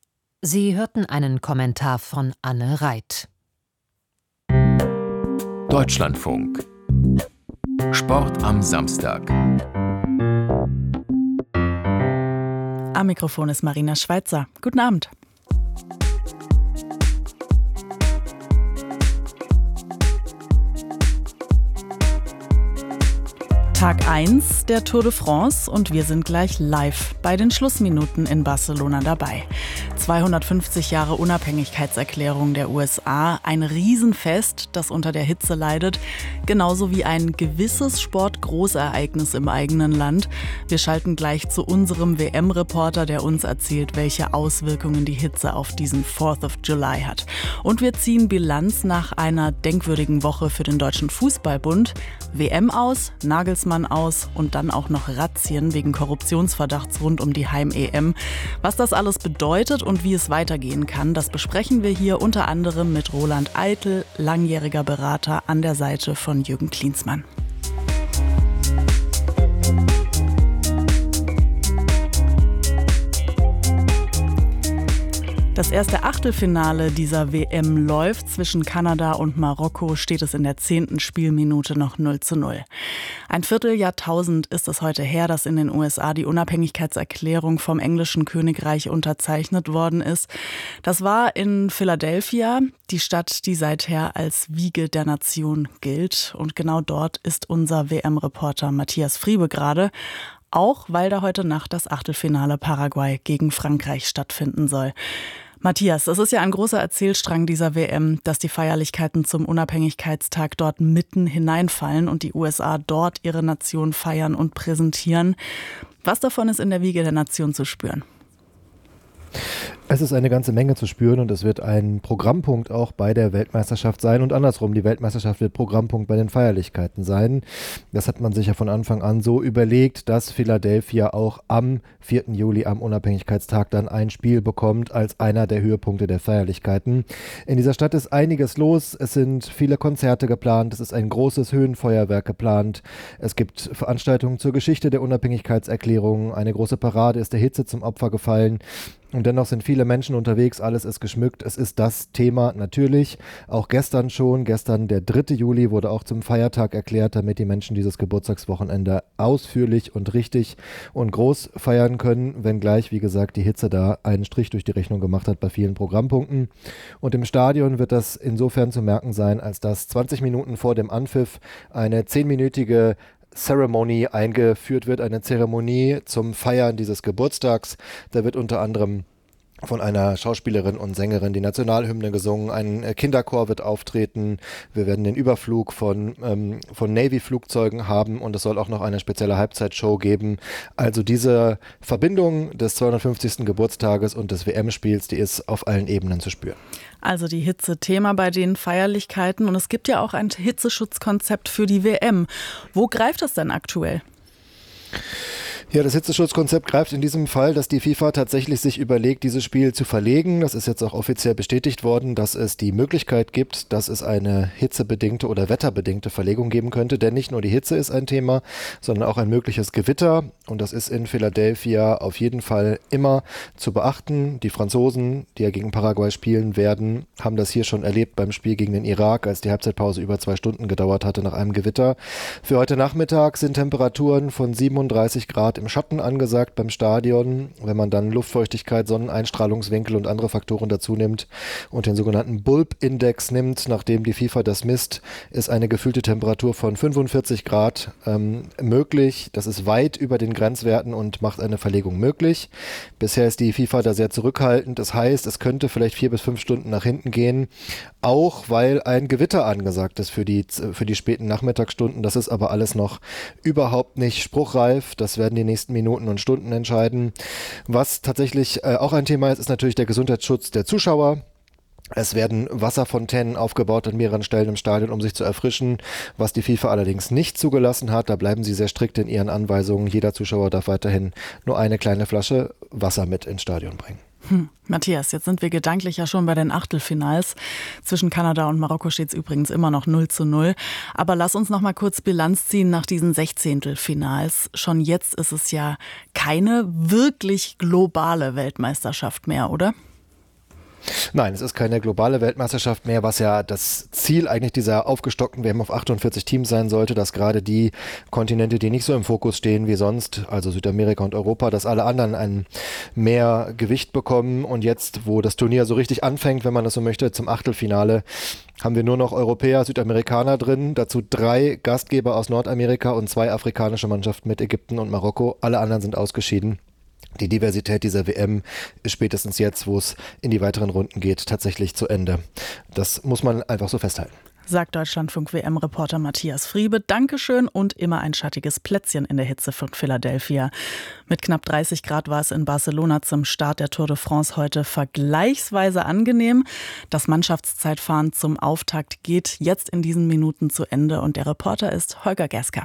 Sie hörten einen Kommentar von Anne Reit. Deutschlandfunk. Sport am Samstag. Am Mikrofon ist Marina Schweitzer. Guten Abend. Tag 1 der Tour de France und wir sind gleich live bei den Schlussminuten in Barcelona dabei. 250 Jahre Unabhängigkeitserklärung der USA, ein Riesenfest, das unter der Hitze leidet, genauso wie ein gewisses Sportgroßereignis im eigenen Land. Wir schalten gleich zu unserem WM-Reporter, der uns erzählt, welche Auswirkungen die Hitze auf diesen 4th of July hat. Und wir ziehen Bilanz nach einer denkwürdigen Woche für den Deutschen Fußballbund. WM aus, Nagelsmann aus und dann auch noch Razzien wegen Korruptionsverdachts rund um die Heim-EM. Was das alles bedeutet und wie es weitergehen kann, das besprechen wir hier unter anderem mit Roland Eitel, langjähriger Berater an der Seite von Jürgen Klinsmann. Das erste Achtelfinale dieser WM läuft. Zwischen Kanada und Marokko steht es in der 10. Spielminute noch 0:0. Ein Vierteljahrtausend ist es heute her, dass in den USA die Unabhängigkeitserklärung vom englischen Königreich unterzeichnet worden ist. Das war in Philadelphia, die Stadt, die seither als Wiege der Nation gilt. Und genau dort ist unser WM-Reporter Matthias Friebe gerade. Auch weil da heute Nacht das Achtelfinale Paraguay gegen Frankreich stattfinden soll. Matthias, es ist ja ein großer Erzählstrang dieser WM, dass die Feierlichkeiten zum Unabhängigkeitstag dort mitten hineinfallen und die USA dort ihre Nation feiern und präsentieren. Was davon ist in der Wiege der Nation zu spüren? Es ist eine ganze Menge zu spüren und es wird ein Programmpunkt auch bei der Weltmeisterschaft sein und andersrum, die Weltmeisterschaft wird Programmpunkt bei den Feierlichkeiten sein. Das hat man sich ja von Anfang an so überlegt, dass Philadelphia auch am 4. Juli, am Unabhängigkeitstag, dann ein Spiel bekommt als einer der Höhepunkte der Feierlichkeiten. In dieser Stadt ist einiges los, es sind viele Konzerte geplant, es ist ein großes Höhenfeuerwerk geplant, es gibt Veranstaltungen zur Geschichte der Unabhängigkeitserklärung, eine große Parade ist der Hitze zum Opfer gefallen. Und dennoch sind viele Menschen unterwegs, alles ist geschmückt. Es ist das Thema natürlich, auch gestern schon. Gestern, der 3. Juli, wurde auch zum Feiertag erklärt, damit die Menschen dieses Geburtstagswochenende ausführlich und richtig und groß feiern können, wenngleich, wie gesagt, die Hitze da einen Strich durch die Rechnung gemacht hat bei vielen Programmpunkten. Und im Stadion wird das insofern zu merken sein, als dass 20 Minuten vor dem Anpfiff eine 10-minütige Ceremony eingeführt wird, eine Zeremonie zum Feiern dieses Geburtstags. Da wird unter anderem von einer Schauspielerin und Sängerin die Nationalhymne gesungen, ein Kinderchor wird auftreten, wir werden den Überflug von Navy-Flugzeugen haben und es soll auch noch eine spezielle Halbzeitshow geben. Also diese Verbindung des 250. Geburtstages und des WM-Spiels, die ist auf allen Ebenen zu spüren. Also die Hitze Thema bei den Feierlichkeiten und es gibt ja auch ein Hitzeschutzkonzept für die WM. Wo greift das denn aktuell? Ja, das Hitzeschutzkonzept greift in diesem Fall, dass die FIFA tatsächlich sich überlegt, dieses Spiel zu verlegen. Das ist jetzt auch offiziell bestätigt worden, dass es die Möglichkeit gibt, dass es eine hitzebedingte oder wetterbedingte Verlegung geben könnte. Denn nicht nur die Hitze ist ein Thema, sondern auch ein mögliches Gewitter. Und das ist in Philadelphia auf jeden Fall immer zu beachten. Die Franzosen, die ja gegen Paraguay spielen werden, haben das hier schon erlebt beim Spiel gegen den Irak, als die Halbzeitpause über 2 Stunden gedauert hatte nach einem Gewitter. Für heute Nachmittag sind Temperaturen von 37 Grad im Schatten angesagt beim Stadion. Wenn man dann Luftfeuchtigkeit, Sonneneinstrahlungswinkel und andere Faktoren dazu nimmt und den sogenannten Bulb-Index nimmt, nachdem die FIFA das misst, ist eine gefühlte Temperatur von 45 Grad möglich. Das ist weit über den Grenzwerten und macht eine Verlegung möglich. Bisher ist die FIFA da sehr zurückhaltend. Das heißt, es könnte vielleicht 4 bis 5 Stunden nach hinten gehen, auch weil ein Gewitter angesagt ist für die späten Nachmittagsstunden. Das ist aber alles noch überhaupt nicht spruchreif. Das werden die nächsten Minuten und Stunden entscheiden. Was tatsächlich auch ein Thema ist natürlich der Gesundheitsschutz der Zuschauer. Es werden Wasserfontänen aufgebaut an mehreren Stellen im Stadion, um sich zu erfrischen, was die FIFA allerdings nicht zugelassen hat. Da bleiben sie sehr strikt in ihren Anweisungen. Jeder Zuschauer darf weiterhin nur eine kleine Flasche Wasser mit ins Stadion bringen. Matthias, jetzt sind wir gedanklich ja schon bei den Achtelfinals. Zwischen Kanada und Marokko steht es übrigens immer noch 0:0. Aber lass uns noch mal kurz Bilanz ziehen nach diesen 16. Schon jetzt ist es ja keine wirklich globale Weltmeisterschaft mehr, oder? Nein, es ist keine globale Weltmeisterschaft mehr, was ja das Ziel eigentlich dieser aufgestockten WM auf 48 Teams sein sollte, dass gerade die Kontinente, die nicht so im Fokus stehen wie sonst, also Südamerika und Europa, dass alle anderen ein mehr Gewicht bekommen. Und jetzt, wo das Turnier so richtig anfängt, wenn man das so möchte, zum Achtelfinale, haben wir nur noch Europäer, Südamerikaner drin, dazu 3 Gastgeber aus Nordamerika und 2 afrikanische Mannschaften mit Ägypten und Marokko. Alle anderen sind ausgeschieden. Die Diversität dieser WM ist spätestens jetzt, wo es in die weiteren Runden geht, tatsächlich zu Ende. Das muss man einfach so festhalten. Sagt Deutschlandfunk-WM-Reporter Matthias Friebe. Dankeschön und immer ein schattiges Plätzchen in der Hitze von Philadelphia. Mit knapp 30 Grad war es in Barcelona zum Start der Tour de France heute vergleichsweise angenehm. Das Mannschaftszeitfahren zum Auftakt geht jetzt in diesen Minuten zu Ende und der Reporter ist Holger Gerska.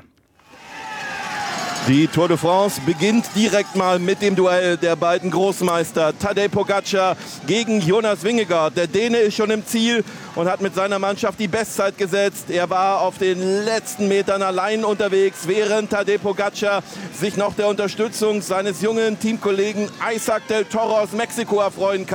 Die Tour de France beginnt direkt mal mit dem Duell der beiden Großmeister. Tadej Pogačar gegen Jonas Vingegaard. Der Däne ist schon im Ziel und hat mit seiner Mannschaft die Bestzeit gesetzt. Er war auf den letzten Metern allein unterwegs, während Tadej Pogačar sich noch der Unterstützung seines jungen Teamkollegen Isaac del Toro aus Mexiko erfreuen kann.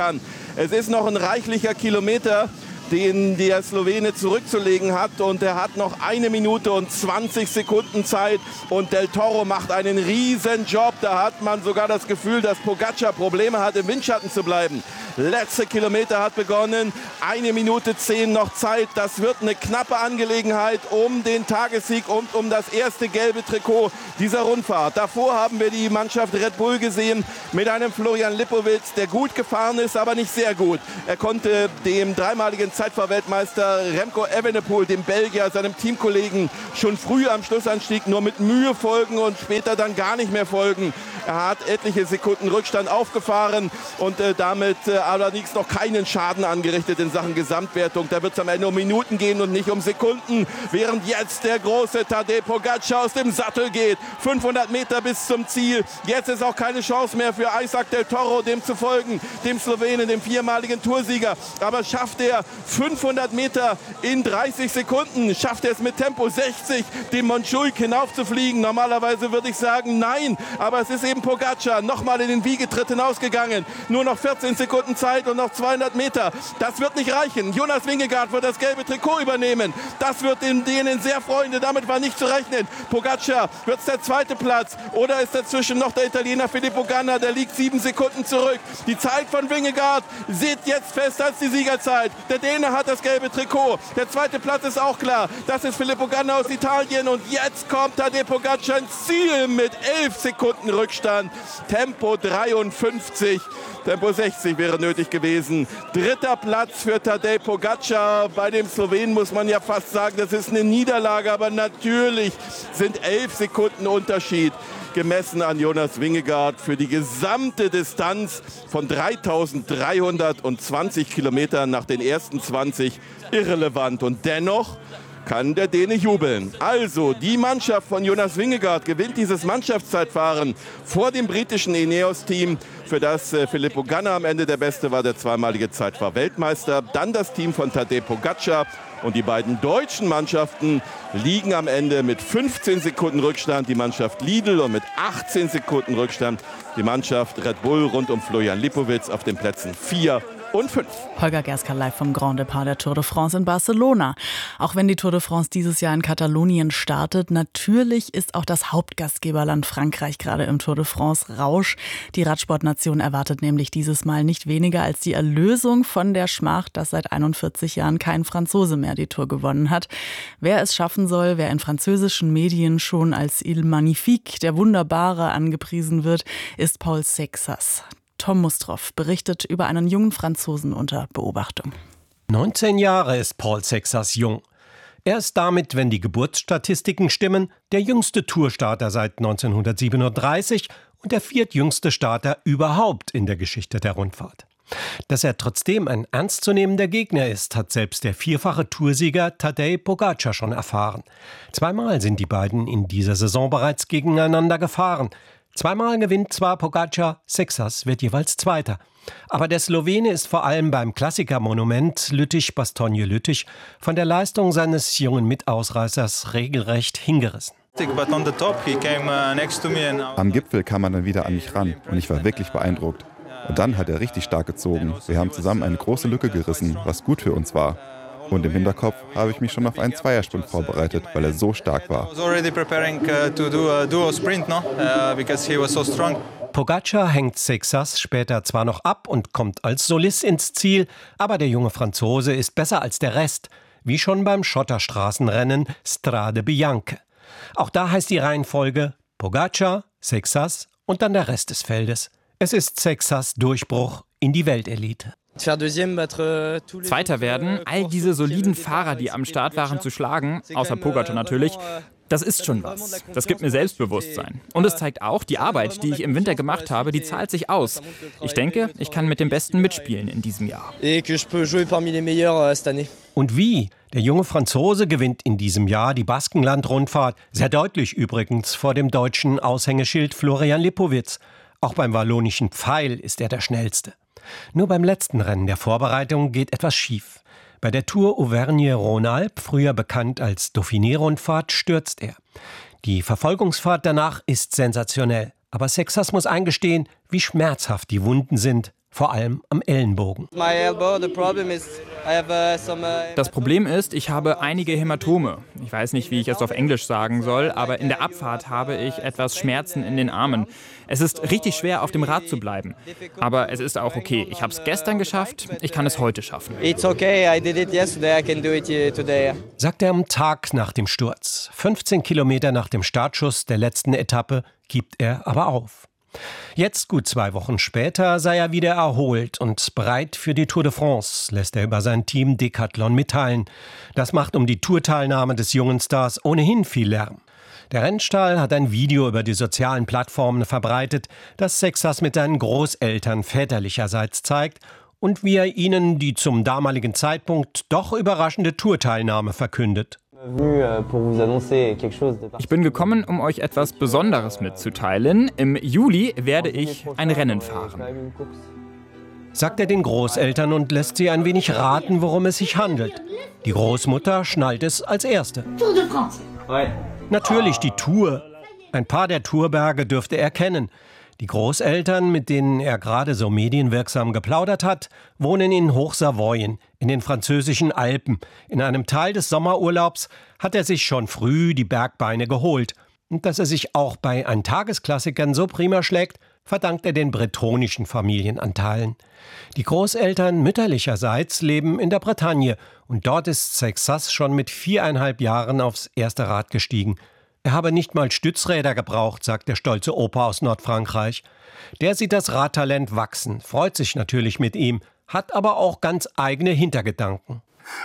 Es ist noch ein reichlicher Kilometer, den der Slowene zurückzulegen hat. Und er hat noch 1 Minute und 20 Sekunden Zeit. Und Del Toro macht einen riesen Job. Da hat man sogar das Gefühl, dass Pogačar Probleme hat, im Windschatten zu bleiben. Letzte Kilometer hat begonnen. 1 Minute 10 noch Zeit. Das wird eine knappe Angelegenheit um den Tagessieg und um das erste gelbe Trikot dieser Rundfahrt. Davor haben wir die Mannschaft Red Bull gesehen mit einem Florian Lipowitz, der gut gefahren ist, aber nicht sehr gut. Er konnte dem dreimaligen Zeitfahrweltmeister Remco Evenepoel, dem Belgier, seinem Teamkollegen, schon früh am Schlussanstieg nur mit Mühe folgen und später dann gar nicht mehr folgen. Er hat etliche Sekunden Rückstand aufgefahren und damit allerdings noch keinen Schaden angerichtet in Sachen Gesamtwertung. Da wird es am Ende um Minuten gehen und nicht um Sekunden, während jetzt der große Tadej Pogačar aus dem Sattel geht. 500 Meter bis zum Ziel. Jetzt ist auch keine Chance mehr für Isaac Del Toro, dem zu folgen, dem Slowenen, dem 4-maligen Toursieger. Aber schafft er 500 Meter in 30 Sekunden? Schafft er es mit Tempo 60, dem Montjuic hinaufzufliegen? Normalerweise würde ich sagen, nein. Aber es ist eben Pogačar nochmal in den Wiegetritt hinausgegangen. Nur noch 14 Sekunden Zeit und noch 200 Meter. Das wird nicht reichen. Jonas Vingegaard wird das gelbe Trikot übernehmen. Das wird denen sehr freuen. Damit war nicht zu rechnen. Pogačar, wird es der zweite Platz? Oder ist dazwischen noch der Italiener Filippo Ganna? Der liegt 7 Sekunden zurück. Die Zeit von Vingegaard sitzt jetzt fest als die Siegerzeit. Der Däne hat das gelbe Trikot. Der zweite Platz ist auch klar. Das ist Filippo Ganna aus Italien. Und jetzt kommt Tadej Pogačar ins Ziel mit 11 Sekunden Rückstand. Tempo 53. Tempo 60 wäre nötig gewesen. 3. Platz für Tadej Pogačar. Bei dem Slowenen muss man ja fast sagen, das ist eine Niederlage. Aber natürlich sind 11 Sekunden Unterschied gemessen an Jonas Vingegaard für die gesamte Distanz von 3.320 Kilometern nach den ersten 20 irrelevant. Und dennoch kann der Däne jubeln. Also, die Mannschaft von Jonas Vingegaard gewinnt dieses Mannschaftszeitfahren vor dem britischen Ineos-Team, für das Filippo Ganna am Ende der Beste war, der zweimalige Zeitfahr-Weltmeister. Dann das Team von Tadej Pogačar. Und die beiden deutschen Mannschaften liegen am Ende mit 15 Sekunden Rückstand. Die Mannschaft Lidl und mit 18 Sekunden Rückstand die Mannschaft Red Bull rund um Florian Lipowitz auf den Plätzen 4 und 5. Holger Gerska live vom Grand Départ der Tour de France in Barcelona. Auch wenn die Tour de France dieses Jahr in Katalonien startet, natürlich ist auch das Hauptgastgeberland Frankreich gerade im Tour de France Rausch. Die Radsportnation erwartet nämlich dieses Mal nicht weniger als die Erlösung von der Schmach, dass seit 41 Jahren kein Franzose mehr die Tour gewonnen hat. Wer es schaffen soll, wer in französischen Medien schon als Il Magnifique, der Wunderbare, angepriesen wird, ist Paul Seixas. Tom Mustroff berichtet über einen jungen Franzosen unter Beobachtung. 19 Jahre ist Paul Seixas jung. Er ist damit, wenn die Geburtsstatistiken stimmen, der jüngste Tourstarter seit 1937 und der viertjüngste Starter überhaupt in der Geschichte der Rundfahrt. Dass er trotzdem ein ernstzunehmender Gegner ist, hat selbst der vierfache Toursieger Tadej Pogačar schon erfahren. 2-mal sind die beiden in dieser Saison bereits gegeneinander gefahren. 2-mal gewinnt zwar Pogačar, Seixas wird jeweils Zweiter. Aber der Slowene ist vor allem beim Klassikermonument Lüttich-Bastogne-Lüttich von der Leistung seines jungen Mitausreißers regelrecht hingerissen. Am Gipfel kam man dann wieder an mich ran und ich war wirklich beeindruckt. Und dann hat er richtig stark gezogen. Wir haben zusammen eine große Lücke gerissen, was gut für uns war. Und im Hinterkopf habe ich mich schon auf einen Zweiersprint vorbereitet, weil er so stark war. Pogačar hängt Seixas später zwar noch ab und kommt als Solist ins Ziel, aber der junge Franzose ist besser als der Rest, wie schon beim Schotterstraßenrennen Strade Bianche. Auch da heißt die Reihenfolge Pogačar, Seixas und dann der Rest des Feldes. Es ist Seixas Durchbruch in die Weltelite. Zweiter werden, all diese soliden Fahrer, die am Start waren, zu schlagen, außer Pogačar natürlich, das ist schon was. Das gibt mir Selbstbewusstsein. Und es zeigt auch, die Arbeit, die ich im Winter gemacht habe, die zahlt sich aus. Ich denke, ich kann mit dem Besten mitspielen in diesem Jahr. Und wie? Der junge Franzose gewinnt in diesem Jahr die Baskenland-Rundfahrt, sehr deutlich übrigens vor dem deutschen Aushängeschild Florian Lipowitz. Auch beim wallonischen Pfeil ist er der Schnellste. Nur beim letzten Rennen der Vorbereitung geht etwas schief. Bei der Tour Auvergne-Rhône-Alpes, früher bekannt als Dauphiné-Rundfahrt, stürzt er. Die Verfolgungsfahrt danach ist sensationell. Aber Seixas muss eingestehen, wie schmerzhaft die Wunden sind vor allem am Ellenbogen. Das Problem ist, ich habe einige Hämatome. Ich weiß nicht, wie ich es auf Englisch sagen soll, aber in der Abfahrt habe ich etwas Schmerzen in den Armen. Es ist richtig schwer, auf dem Rad zu bleiben. Aber es ist auch okay. Ich habe es gestern geschafft, ich kann es heute schaffen. Sagt er am Tag nach dem Sturz. 15 Kilometer nach dem Startschuss der letzten Etappe gibt er aber auf. Jetzt, gut 2 Wochen später, sei er wieder erholt und bereit für die Tour de France, lässt er über sein Team Decathlon mitteilen. Das macht um die Tourteilnahme des jungen Stars ohnehin viel Lärm. Der Rennstall hat ein Video über die sozialen Plattformen verbreitet, das Sexas mit seinen Großeltern väterlicherseits zeigt und wie er ihnen die zum damaligen Zeitpunkt doch überraschende Tourteilnahme verkündet. Ich bin gekommen, um euch etwas Besonderes mitzuteilen. Im Juli werde ich ein Rennen fahren. Sagt er den Großeltern und lässt sie ein wenig raten, worum es sich handelt. Die Großmutter schnallt es als Erste. Natürlich die Tour. Ein paar der Tourberge dürfte er kennen. Die Großeltern, mit denen er gerade so medienwirksam geplaudert hat, wohnen in Hochsavoyen, in den französischen Alpen. In einem Teil des Sommerurlaubs hat er sich schon früh die Bergbeine geholt. Und dass er sich auch bei Eintagesklassikern so prima schlägt, verdankt er den bretonischen Familienanteilen. Die Großeltern mütterlicherseits leben in der Bretagne und dort ist Sexas schon mit 4,5 Jahren aufs erste Rad gestiegen. Er habe nicht mal Stützräder gebraucht, sagt der stolze Opa aus Nordfrankreich. Der sieht das Radtalent wachsen, freut sich natürlich mit ihm, hat aber auch ganz eigene Hintergedanken.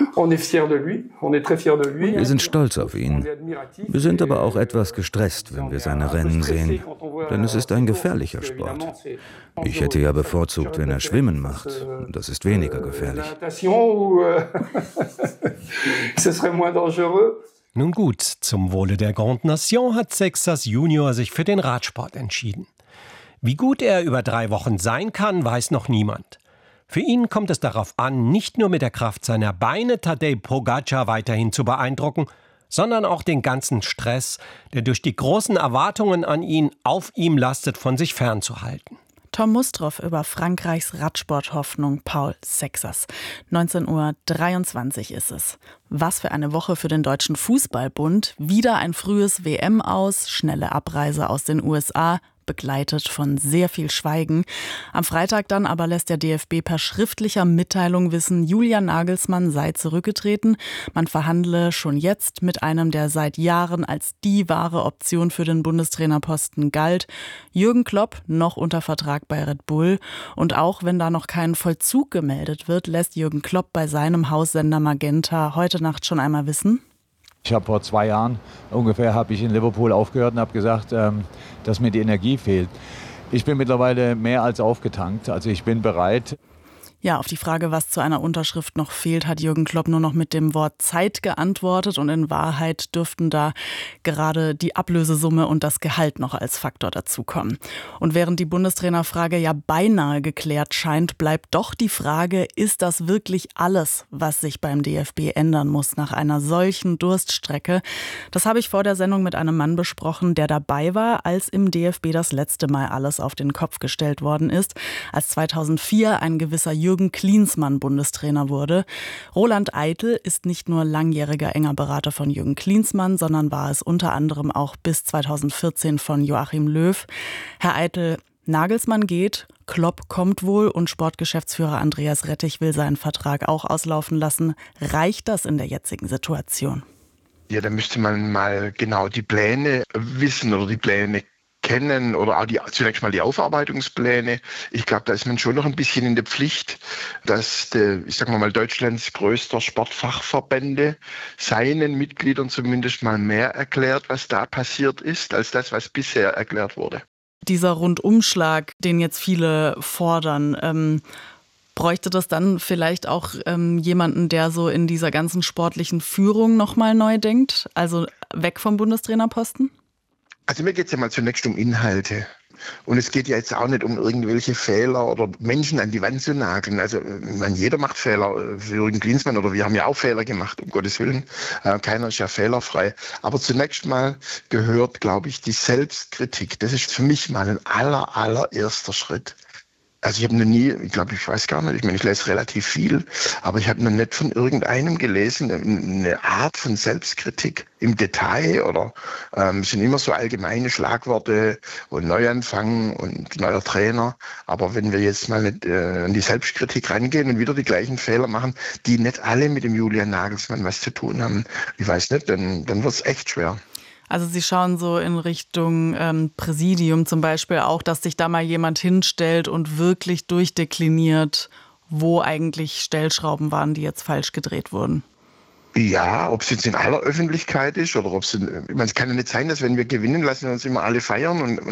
Wir sind stolz auf ihn. Wir sind aber auch etwas gestresst, wenn wir seine Rennen sehen. Denn es ist ein gefährlicher Sport. Ich hätte ja bevorzugt, wenn er Schwimmen macht. Das ist weniger gefährlich. Nun gut, zum Wohle der Grande Nation hat Sexas Junior sich für den Radsport entschieden. Wie gut er über 3 Wochen sein kann, weiß noch niemand. Für ihn kommt es darauf an, nicht nur mit der Kraft seiner Beine Tadej Pogačar weiterhin zu beeindrucken, sondern auch den ganzen Stress, der durch die großen Erwartungen an ihn auf ihm lastet, von sich fernzuhalten. Tom Mustroff über Frankreichs Radsporthoffnung Paul Sexas. 19:23 ist es. Was für eine Woche für den Deutschen Fußballbund. Wieder ein frühes WM-Aus, schnelle Abreise aus den USA, begleitet von sehr viel Schweigen. Am Freitag dann aber lässt der DFB per schriftlicher Mitteilung wissen, Julian Nagelsmann sei zurückgetreten. Man verhandle schon jetzt mit einem, der seit Jahren als die wahre Option für den Bundestrainerposten galt. Jürgen Klopp noch unter Vertrag bei Red Bull. Und auch wenn da noch kein Vollzug gemeldet wird, lässt Jürgen Klopp bei seinem Haussender Magenta heute Nacht schon einmal wissen: Ich habe vor 2 Jahren ungefähr in Liverpool aufgehört und habe gesagt, dass mir die Energie fehlt. Ich bin mittlerweile mehr als aufgetankt, also ich bin bereit. Ja, auf die Frage, was zu einer Unterschrift noch fehlt, hat Jürgen Klopp nur noch mit dem Wort Zeit geantwortet. Und in Wahrheit dürften da gerade die Ablösesumme und das Gehalt noch als Faktor dazukommen. Und während die Bundestrainerfrage ja beinahe geklärt scheint, bleibt doch die Frage, ist das wirklich alles, was sich beim DFB ändern muss nach einer solchen Durststrecke? Das habe ich vor der Sendung mit einem Mann besprochen, der dabei war, als im DFB das letzte Mal alles auf den Kopf gestellt worden ist, als 2004 ein gewisser Jürgen Klinsmann Bundestrainer wurde. Roland Eitel ist nicht nur langjähriger enger Berater von Jürgen Klinsmann, sondern war es unter anderem auch bis 2014 von Joachim Löw. Herr Eitel, Nagelsmann geht, Klopp kommt wohl und Sportgeschäftsführer Andreas Rettich will seinen Vertrag auch auslaufen lassen. Reicht das in der jetzigen Situation? Ja, da müsste man mal genau die Pläne wissen oder die Pläne kennen oder auch zunächst mal die Aufarbeitungspläne. Ich glaube, da ist man schon noch ein bisschen in der Pflicht, dass Deutschlands größter Sportfachverbände seinen Mitgliedern zumindest mal mehr erklärt, was da passiert ist, als das, was bisher erklärt wurde. Dieser Rundumschlag, den jetzt viele fordern, bräuchte das dann vielleicht auch jemanden, der so in dieser ganzen sportlichen Führung nochmal neu denkt? Also weg vom Bundestrainerposten? Also mir geht es ja mal zunächst um Inhalte. Und es geht ja jetzt auch nicht um irgendwelche Fehler oder Menschen an die Wand zu nageln. Also jeder macht Fehler. Für Jürgen Klinsmann oder wir haben ja auch Fehler gemacht, um Gottes Willen. Keiner ist ja fehlerfrei. Aber zunächst mal gehört, glaube ich, die Selbstkritik. Das ist für mich mal ein allererster Schritt. Also ich habe noch nie, ich weiß gar nicht, ich lese relativ viel, aber ich habe noch nicht von irgendeinem gelesen, eine Art von Selbstkritik im Detail oder es sind immer so allgemeine Schlagworte und Neuanfang und neuer Trainer. Aber wenn wir jetzt mal nicht an die Selbstkritik rangehen und wieder die gleichen Fehler machen, die nicht alle mit dem Julian Nagelsmann was zu tun haben, ich weiß nicht, dann wird es echt schwer. Also Sie schauen so in Richtung Präsidium zum Beispiel auch, dass sich da mal jemand hinstellt und wirklich durchdekliniert, wo eigentlich Stellschrauben waren, die jetzt falsch gedreht wurden. Ja, ob es jetzt in aller Öffentlichkeit ist oder ob es kann ja nicht sein, dass wenn wir gewinnen, lassen wir uns immer alle feiern und